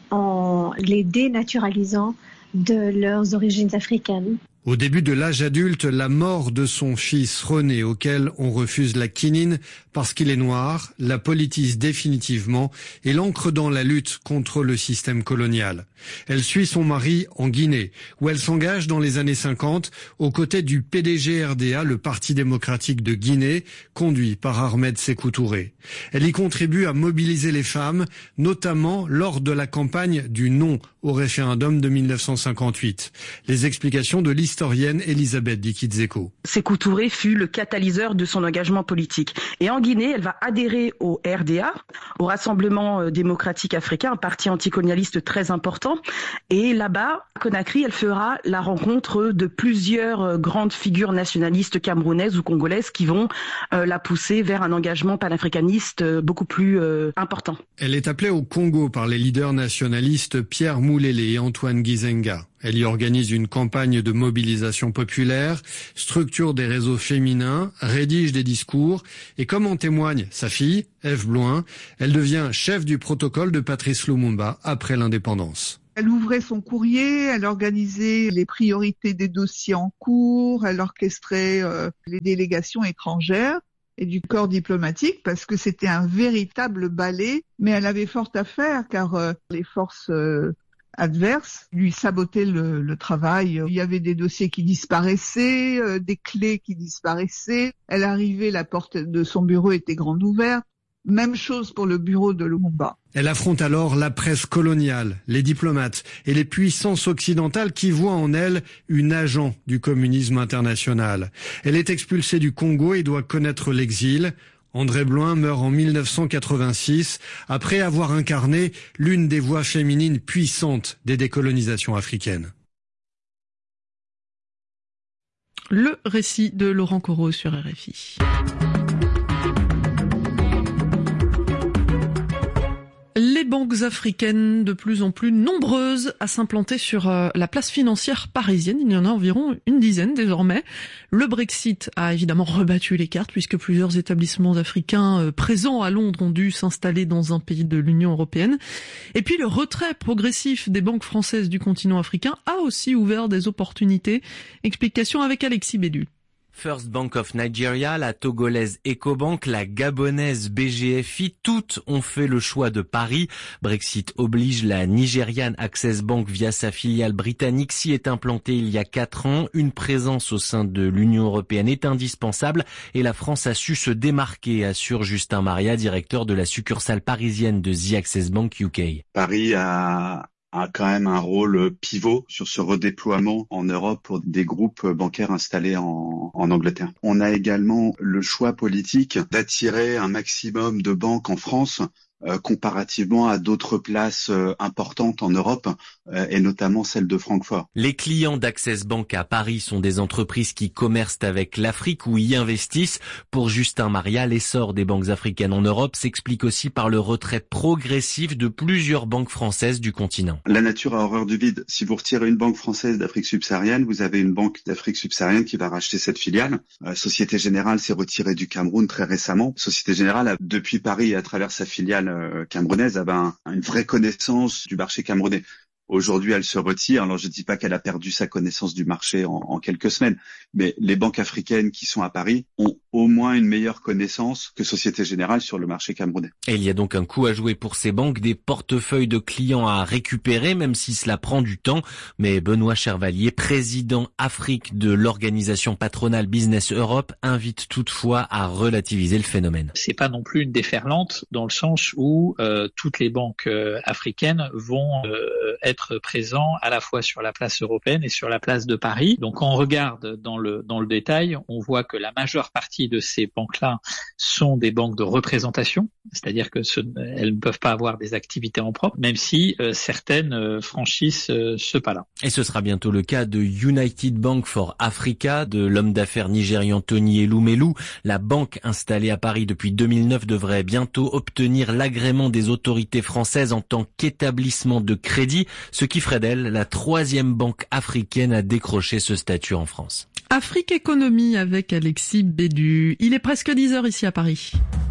en les dénaturalisant de leurs origines africaines. Au début de l'âge adulte, la mort de son fils René, auquel on refuse la quinine parce qu'il est noir, la politise définitivement et l'ancre dans la lutte contre le système colonial. Elle suit son mari en Guinée, où elle s'engage dans les années cinquante aux côtés du P D G R D A, le Parti démocratique de Guinée, conduit par Ahmed Sékou Touré. Elle y contribue à mobiliser les femmes, notamment lors de la campagne du non au référendum de mille neuf cent cinquante-huit. Les explications de l'historienne Elisabeth Dikizeko. Sékou Touré fut le catalyseur de son engagement politique. Et en Guinée, elle va adhérer au R D A, au Rassemblement démocratique africain, un parti anticolonialiste très important. Et là-bas, à Conakry, elle fera la rencontre de plusieurs grandes figures nationalistes camerounaises ou congolaises qui vont euh, la pousser vers un engagement panafricaniste beaucoup plus euh, important. Elle est appelée au Congo par les leaders nationalistes Pierre Moulélé et Antoine Gizenga. Elle y organise une campagne de mobilisation populaire, structure des réseaux féminins, rédige des discours et comme en témoigne sa fille, Ève Bloin, elle devient chef du protocole de Patrice Lumumba après l'indépendance. Elle ouvrait son courrier, elle organisait les priorités des dossiers en cours, elle orchestrait euh, les délégations étrangères et du corps diplomatique parce que c'était un véritable ballet, mais elle avait fort à faire car euh, les forces euh, adverses lui sabotaient le, le travail. Il y avait des dossiers qui disparaissaient, euh, des clés qui disparaissaient. Elle arrivait, la porte de son bureau était grande ouverte. Même chose pour le bureau de Lumumba. Elle affronte alors la presse coloniale, les diplomates et les puissances occidentales qui voient en elle une agent du communisme international. Elle est expulsée du Congo et doit connaître l'exil. André Bloin meurt en mille neuf cent quatre-vingt-six après avoir incarné l'une des voix féminines puissantes des décolonisations africaines. Le récit de Laurent Corot sur R F I. Les banques africaines de plus en plus nombreuses à s'implanter sur euh, la place financière parisienne. Il y en a environ une dizaine désormais. Le Brexit a évidemment rebattu les cartes puisque plusieurs établissements africains euh, présents à Londres ont dû s'installer dans un pays de l'Union européenne. Et puis le retrait progressif des banques françaises du continent africain a aussi ouvert des opportunités. Explication avec Alexis Bédu. First Bank of Nigeria, la togolaise Ecobank, la gabonaise B G F I, toutes ont fait le choix de Paris. Brexit oblige, la nigériane Access Bank via sa filiale britannique s'y est implantée il y a quatre ans. Une présence au sein de l'Union européenne est indispensable et la France a su se démarquer, assure Justin Maria, directeur de la succursale parisienne de The Access Bank U K. Paris a a quand même un rôle pivot sur ce redéploiement en Europe pour des groupes bancaires installés en, en Angleterre. On a également le choix politique d'attirer un maximum de banques en France euh, comparativement à d'autres places euh, importantes en Europe euh, et notamment celle de Francfort. Les clients d'Access Bank à Paris sont des entreprises qui commercent avec l'Afrique ou y investissent. Pour Justin Maria, l'essor des banques africaines en Europe s'explique aussi par le retrait progressif de plusieurs banques françaises du continent. La nature a horreur du vide. Si vous retirez une banque française d'Afrique subsaharienne, vous avez une banque d'Afrique subsaharienne qui va racheter cette filiale. Euh, Société Générale s'est retirée du Cameroun très récemment. Société Générale, a, depuis Paris et à travers sa filiale euh, camerounaise, avait un, une vraie connaissance du marché camerounais. Aujourd'hui, elle se retire. Alors, je ne dis pas qu'elle a perdu sa connaissance du marché en, en quelques semaines, mais les banques africaines qui sont à Paris ont au moins une meilleure connaissance que Société Générale sur le marché camerounais. Et il y a donc un coup à jouer pour ces banques, des portefeuilles de clients à récupérer, même si cela prend du temps. Mais Benoît Chervalier, président Afrique de l'organisation patronale Business Europe, invite toutefois à relativiser le phénomène. C'est pas non plus une déferlante dans le sens où euh, toutes les banques euh, africaines vont euh, être présents à la fois sur la place européenne et sur la place de Paris. Donc, quand on regarde dans le dans le détail, on voit que la majeure partie partie de ces banques-là sont des banques de représentation, c'est-à-dire que ce, elles ne peuvent pas avoir des activités en propre, même si euh, certaines euh, franchissent euh, ce pas-là. Et ce sera bientôt le cas de United Bank for Africa, de l'homme d'affaires nigérian Tony Elumelu. La banque installée à Paris depuis deux mille neuf devrait bientôt obtenir l'agrément des autorités françaises en tant qu'établissement de crédit, ce qui ferait d'elle la troisième banque africaine à décrocher ce statut en France. Afrique Économie avec Alexis Bédu. Il est presque dix heures ici à Paris.